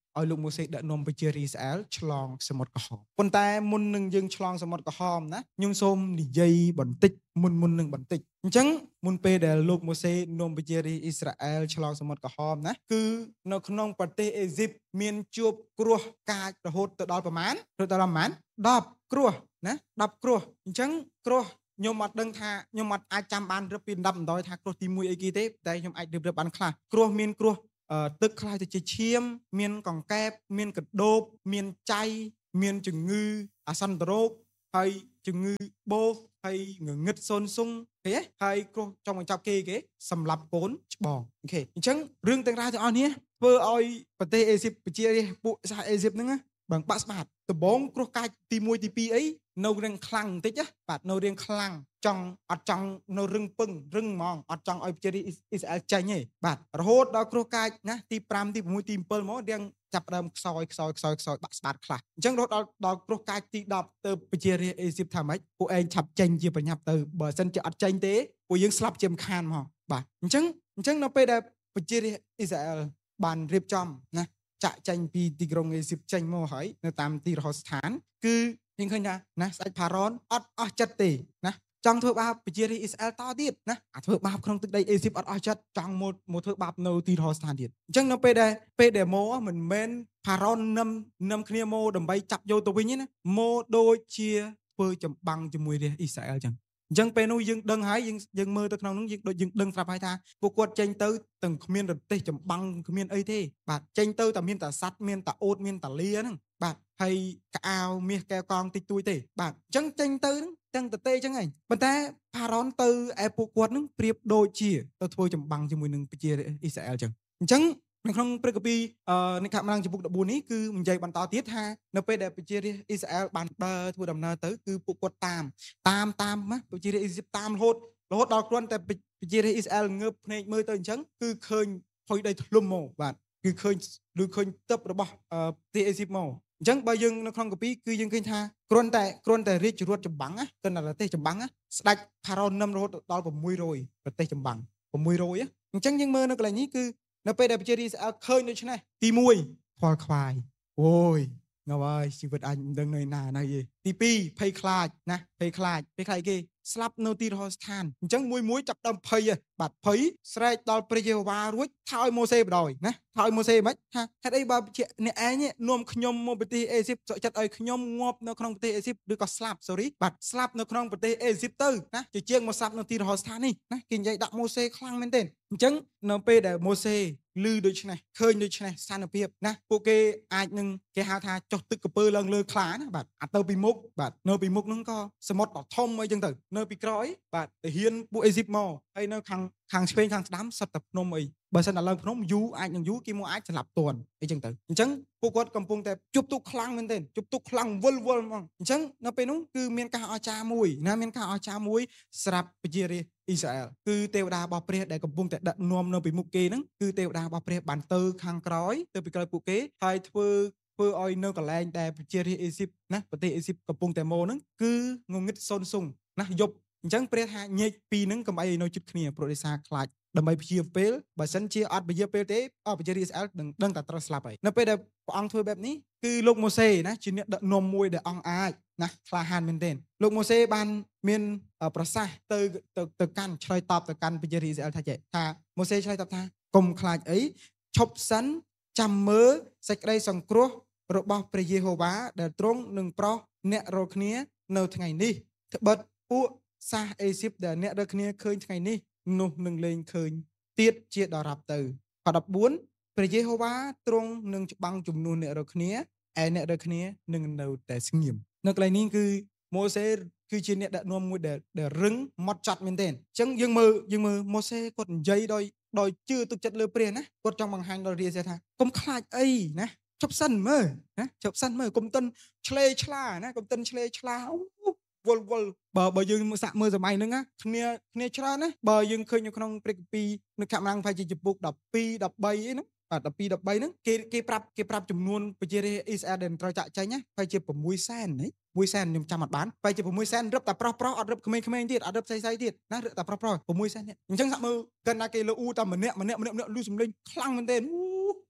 ឲ្យលោកម៉ូសេដឹកនាំប្រជារាស្ត្រអ៊ីស្រាអែលឆ្លងសមុទ្រក្រហមប៉ុន្តែមុននឹងយើងឆ្លងសមុទ្រក្រហមណាខ្ញុំសូមនិយាយបន្តិចមុនមុននឹងបន្តិចអញ្ចឹងមុនពេលដែលលោកម៉ូសេនាំប្រជារាស្ត្រអ៊ីស្រាអែលឆ្លងសមុទ្រក្រហមណាគឺនៅក្នុងប្រទេសអេស៊ីបមានជួបគ្រោះកាចរហូតទៅដល់ប្រមាណរហូតដល់ប្រមាណដប់គ្រោះណាដប់គ្រោះអញ្ចឹងគ្រោះខ្ញុំអត់ដឹងថាខ្ញុំអត់អាចចាំបានរឹបពីដប់បណ្ដោយថាគ្រោះទីមួយអីគេទេតែខ្ញុំអាចរឹបរឹបបានខ្លះគ្រោះមានគ្រោះទឹកខ្លាយទៅជាឈាមមានកង្កែបមានកដោបមានចៃមានជំងឺអាសន្នរោគហើយជំងឺបូសហើយងងឹតសូនស៊ុងឃើញទេហើយគ្រោះចង់បញ្ចប់គេគេសម្លាប់កូនច្បងអូខេអញ្ចឹងរឿងទាំងរ៉ាវទាំងអស់នេះធ្វើឲ្យប្រទេសអេស៊ីបប្រជារាស្ត្រពួកសហអេស៊ីបហ្នឹងបងបាក់ស្បាតដំបងគ្រោះកាចទីមួយទីពីរអីនៅរៀងខ្លាំងបន្តិចណាបាទនៅរៀងខ្លាំងចង់អត់ចង់នៅរឹងពឹងរឹងហ្មងអត់ចង់ឲ្យប្រជារាស្ត្រអ៊ីស្រាអែលចាញ់ទេបាទរហូតដល់គ្រោះកាចណាទី5ទី6ទី7មករៀងចាប់ដើមខ្សោយខ្សោយខ្សោយខ្សោយបាក់ស្បាតខ្លះអញ្ចឹងរហូតដល់ដល់គ្រោះកាចទីដប់ទៅប្រជារាស្ត្រអេស៊ីបថាម៉េចពួកឯងឆាប់ចេញជាប្រញាប់ទៅបើមិនជាអត់ចេញទេពួកយើងស្លាប់ជាមិនខានមកបាទអញ្ចឹងអញ្ចឹងនៅពេលដែលប្រជារាស្ត្រអ៊ីស្រាអែលបានរៀបចំណាចាក់ចេញពីទីក្រុងអេស៊ីបចេញមកហើយនៅតាមទីរហោស្ថានគឺយើងឃើញថាណាស្ដេចផារ៉នអត់អស់ចិត្តទេណាចង់ធ្វើបាបប្រជារាស្ត្រអ៊ីស្រាអែលតទៀតណាអាធ្វើបាបក្នុងទឹកដីអេស៊ីបអត់អស់ចិត្តចង់មកមកធ្វើបាបនៅទីរហោស្ថានទៀតអញ្ចឹងនៅពេលដែលពេលដែលមកមិនមែនផារ៉ននឹមនឹមគ្នាមកដើម្បីចាប់យកទៅវិញទេណាមកដូចជាធ្វើចម្បាំងជាមួយរាស្ត្រអ៊ីស្រាអែលអញ្ចឹងអញ្ចឹងពេលនោះយើងដឹងហើយយើងយើងមើលទៅក្នុងនោះយើងដូចយើងដឹងស្រាប់ហើយថាពួកគាត់ចេញទៅទាំងគ្មានរទេសចម្បាំងគ្មានអីទេបាទចេញទៅតែមានតែសัตว์មានតែអូតមានតែលាហ្នឹងបាទហើយកអាវមាសកែវកងតិចតួចទេបាទអញ្ចឹងចេញទៅទាំងតទេអញ្ចឹងឯងប៉ុន្តែផារ៉នទៅឯពួកគាត់ហ្នឹងប្រៀបដូចជាទៅធ្វើចម្បាំងជាមួយនឹងប្រជាអ៊ីស្រាអែលអញ្ចឹងអញ្ចឹងនៅក្នុងព្រឹត្តិការណ៍អឺនៃខមឡើងចំពុកដបួននេះគឺនិយាយបន្តទៀតថានៅពេលដែលប្រជារាស្ត្រអ៊ីស្រាអែលបានដើរធ្វើដំណើរទៅគឺពួកគាត់តាមតាមតាមណាប្រជារាស្ត្រអ៊ីស៊ីបតាមរហូតរហូតដល់គ្រាន់តែប្រជារាស្ត្រអ៊ីស្រាអែលងើបភ្នែកមើលទៅអញ្ចឹងគឺឃើញហុយដីធ្លុំមកបាទគឺឃើញឬឃើញទឹករបស់ប្រទេសអ៊ីស៊ីបមកអញ្ចឹងបើយើងនៅក្នុងកាពីគឺយើងឃើញថាគ្រាន់តែគ្រាន់តែរាជរដ្ឋចម្បាំងណាគណៈប្រទេសចម្បាំងណាស្ដេចផារ៉ននឹមរហូតដល់600ប្រទេសចម្បាំង600អញ្ចឹងយើងមើលនៅកន្លែងនេះគឺនៅពេលដែលប្រជារាស្ត្រអ៊ីស្រាអែលឃើញដូច្នេះទី1ខ្វល់ខ្វាយអូយងើបហើយជីវិតអញមិនដឹងនៅណាណៃទេទី2ភ័យខ្លាចណាភ័យខ្លាចភ័យខ្លាចគេស្លាប់នៅទីរហោស្ថានអញ្ចឹងមួយមួយចាប់ដើមភ័យបាទភ័យស្រែកដល់ព្រះយេហូវ៉ារួចថាឲ្យម៉ូសេបដ ாய் ណាថាឲ្យម៉ូសេមិនថាហេតុអីបើអ្នកឯងនាំខ្ញុំមកប្រទេសអេស៊ីបសុខចិត្តឲ្យខ្ញុំងាប់នៅក្នុងប្រទេសអេស៊ីបឬក៏ស្លាប់ sorry បាទស្លាប់នៅក្នុងប្រទេសអេស៊ីបទៅណាជាជាងមកស្លាប់នៅទីរហោស្ថាននេះណាគេនិយាយដាក់ម៉ូសេខ្លាំងមែនទែនអញ្ចឹងនៅពេលដែលម៉ូសេឮដូច្នេះឃើញដូច្នេះស្ថានភាពណាពួកគេអាចនឹងគេហៅថាចុះទឹកកពើឡើងលើខ្លាណាបាទអាទៅពីមុខបាទនៅពីមុខហ្នឹងក៏សមុទ្រដ៏ធំអីចឹងទៅនៅពីក្រោយបាទទៅហ៊ានពួកអេស៊ីបមកហើយនៅខាងខាងឆ្វេងខាងស្ដាំសិតតែភ្នំអីបើសិនតែឡើងភ្នំយូរអាចនឹងយូរគេមកអាចស្លាប់តន់អីចឹងទៅអញ្ចឹងពួកគាត់កំពុងតែជប់ទុកខ្លាំងមែនទែនជប់ទុកខ្លាំងវល់វល់ហ្មងអញ្ចឹងនៅពេលនោះគឺមានការអស្ចារ្យមួយណាមានការអស្ចារ្យមួយស្រាប់ប្រជារាស្ត្រអ៊ីស្រាអែលគឺទេវតារបស់ព្រះដែលកំពុងតែដឹកនាំនៅពីមុខគេហ្នឹងគឺទេវតារបស់ព្រះបានទៅខាងក្រោយទៅពីក្រោយពួកគេហើយធ្វើធ្វើឲ្យនៅកន្លែងដែលប្រជារាស្ត្រអេស៊ីបណាប្រទេសអេស៊ីបកំពុងតែមកហ្នឹងគឺងងឹតសូនស៊ុងណាយប់អញ្ចឹងព្រះថាញែកពីហ្នឹងកុំអីនៅជិតគ្នាប្រទេសសាខ្លាចដើម្បីព្យាពេលបើសិនជាអត់ព្យាពេលទេអប្រជារាស្ត្រអ៊ីស្រាអែលដឹងដឹងតែត្រូវស្លាប់ហើយនៅពេលដែលព្រះអង្គធ្វើបែបនេះគឺលោកម៉ូសេណាជាអ្នកដឹកនាំមួយដែលអង្គអាចណាក្លាហានមែនទែនលោកម៉ូសេបានមានប្រសាសន៍ទៅទៅទៅកាន់ឆ្លើយតបទៅកាន់ប្រជារាស្ត្រអ៊ីស្រាអែលថាចេះថាម៉ូសេឆ្លើយតបថាកុំខ្លាចអីឈប់សិនចាំមើលសេចក្តីសង្គ្រោះរបស់ព្រះយេហូវ៉ាដែលទ្រង់នឹងប្រោសអ្នករាល់គ្នានៅថ្ងៃនេះត្បិតពួកសាសអេស៊ីបដែលអ្នករាល់គ្នាឃើញថ្ងៃនេះនោះនឹងលែងឃើញទៀតជាដរាបទៅខដបួនព្រះយេហូវ៉ាទ្រង់នឹងច្បាំងជំនួសអ្នករាល់គ្នាឯអ្នករាល់គ្នានឹងនៅតែស្ងៀមនៅកន្លែងនេះគឺម៉ូសេគឺជាអ្នកដឹកនាំមួយដែលដែលរឹងម៉ត់ចត់មែនទែនអញ្ចឹងយើងមើលយើងមើលម៉ូសេគាត់និយាយដោយដោយជឿទុកចិត្តលើព្រះណាគាត់ចង់បង្ហាញដល់រាជថាកុំខ្លាចអីណាជប់សិនមើលណាជប់សិនមើលកុំតិនឆ្លេឆ្លាណាកុំតិនឆ្លេឆ្លាវល់វល់បើបើយើងសាក់មើលសម័យហ្នឹងណាគ្នាគ្នាច្រើនណាបើយើងឃើញនៅក្នុងព្រឹត្តិការណ៍នៅខមរាំងផាជាចំពុកដប់ពីរ ដប់បីអីហ្នឹងបាទដប់ពីរ ដប់បីហ្នឹងគេគេប្រាប់គេប្រាប់ចំនួនប្រជារាស្ត្រអ៊ីស្រាអែលដែលត្រូវចាក់ចេញណាផាជា6សែនណាមួយសែនខ្ញុំចាំអត់បានផាជា6សែនរឹបតែប្រុសប្រុសអត់រឹបក្មេងក្មេងទៀតអត់រឹបស្អីស្អីទៀតណារឹបតែប្រុសប្រុស6សែននេះអញ្ចឹងសាក់មើលកណ្ណាគេលូតែម្នាក់ម្នាក់ម្នាក់ម្នាក់លឺសំឡេងខ្លាំងមែនទេ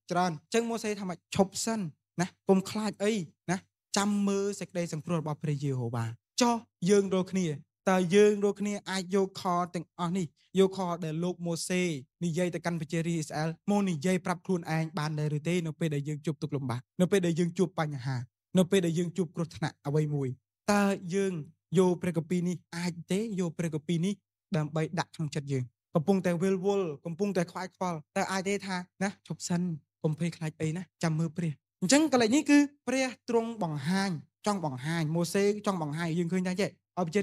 ច្រើនអញ្ចឹងម៉ូសេថាម៉េចឈប់សិនណាកុំខ្លាចអីណាចាំមើលសេចក្តីសង្គ្រោះរបស់ព្រះយេហូវ៉ាចុះយើងរាល់គ្នាតើយើងរាល់គ្នាអាចយកខទាំងអស់នេះយកខដែលលោកម៉ូសេនិយាយទៅកាន់ប្រជារាស្ត្រអ៊ីស្រាអែលមកនិយាយប្រាប់ខ្លួនឯងបានដែរឬទេនៅពេលដែលយើងជួបទុក្ខលំបាកនៅពេលដែលយើងជួបបញ្ហានៅពេលដែលយើងជួបគ្រោះថ្នាក់អ្វីមួយតើយើងយកព្រះគម្ពីរនេះអាចទេយកព្រះគម្ពីរនេះដើម្បីដាក់ក្នុងចិត្តយើងកំពុងតែវិលវល់កំពុងតែខ្វាយខ្វល់តើអាចទេថាណាឈប់សិនកុំភ័យខ្លាចអីណាចាំមើលព្រះអញ្ចឹងកន្លែងនេះគឺព្រះទ្រង់បង្ហាញចង់បង្ហាញម៉ូសេចង់បង្ហាញយើងឃើញថាចេះឲ្យ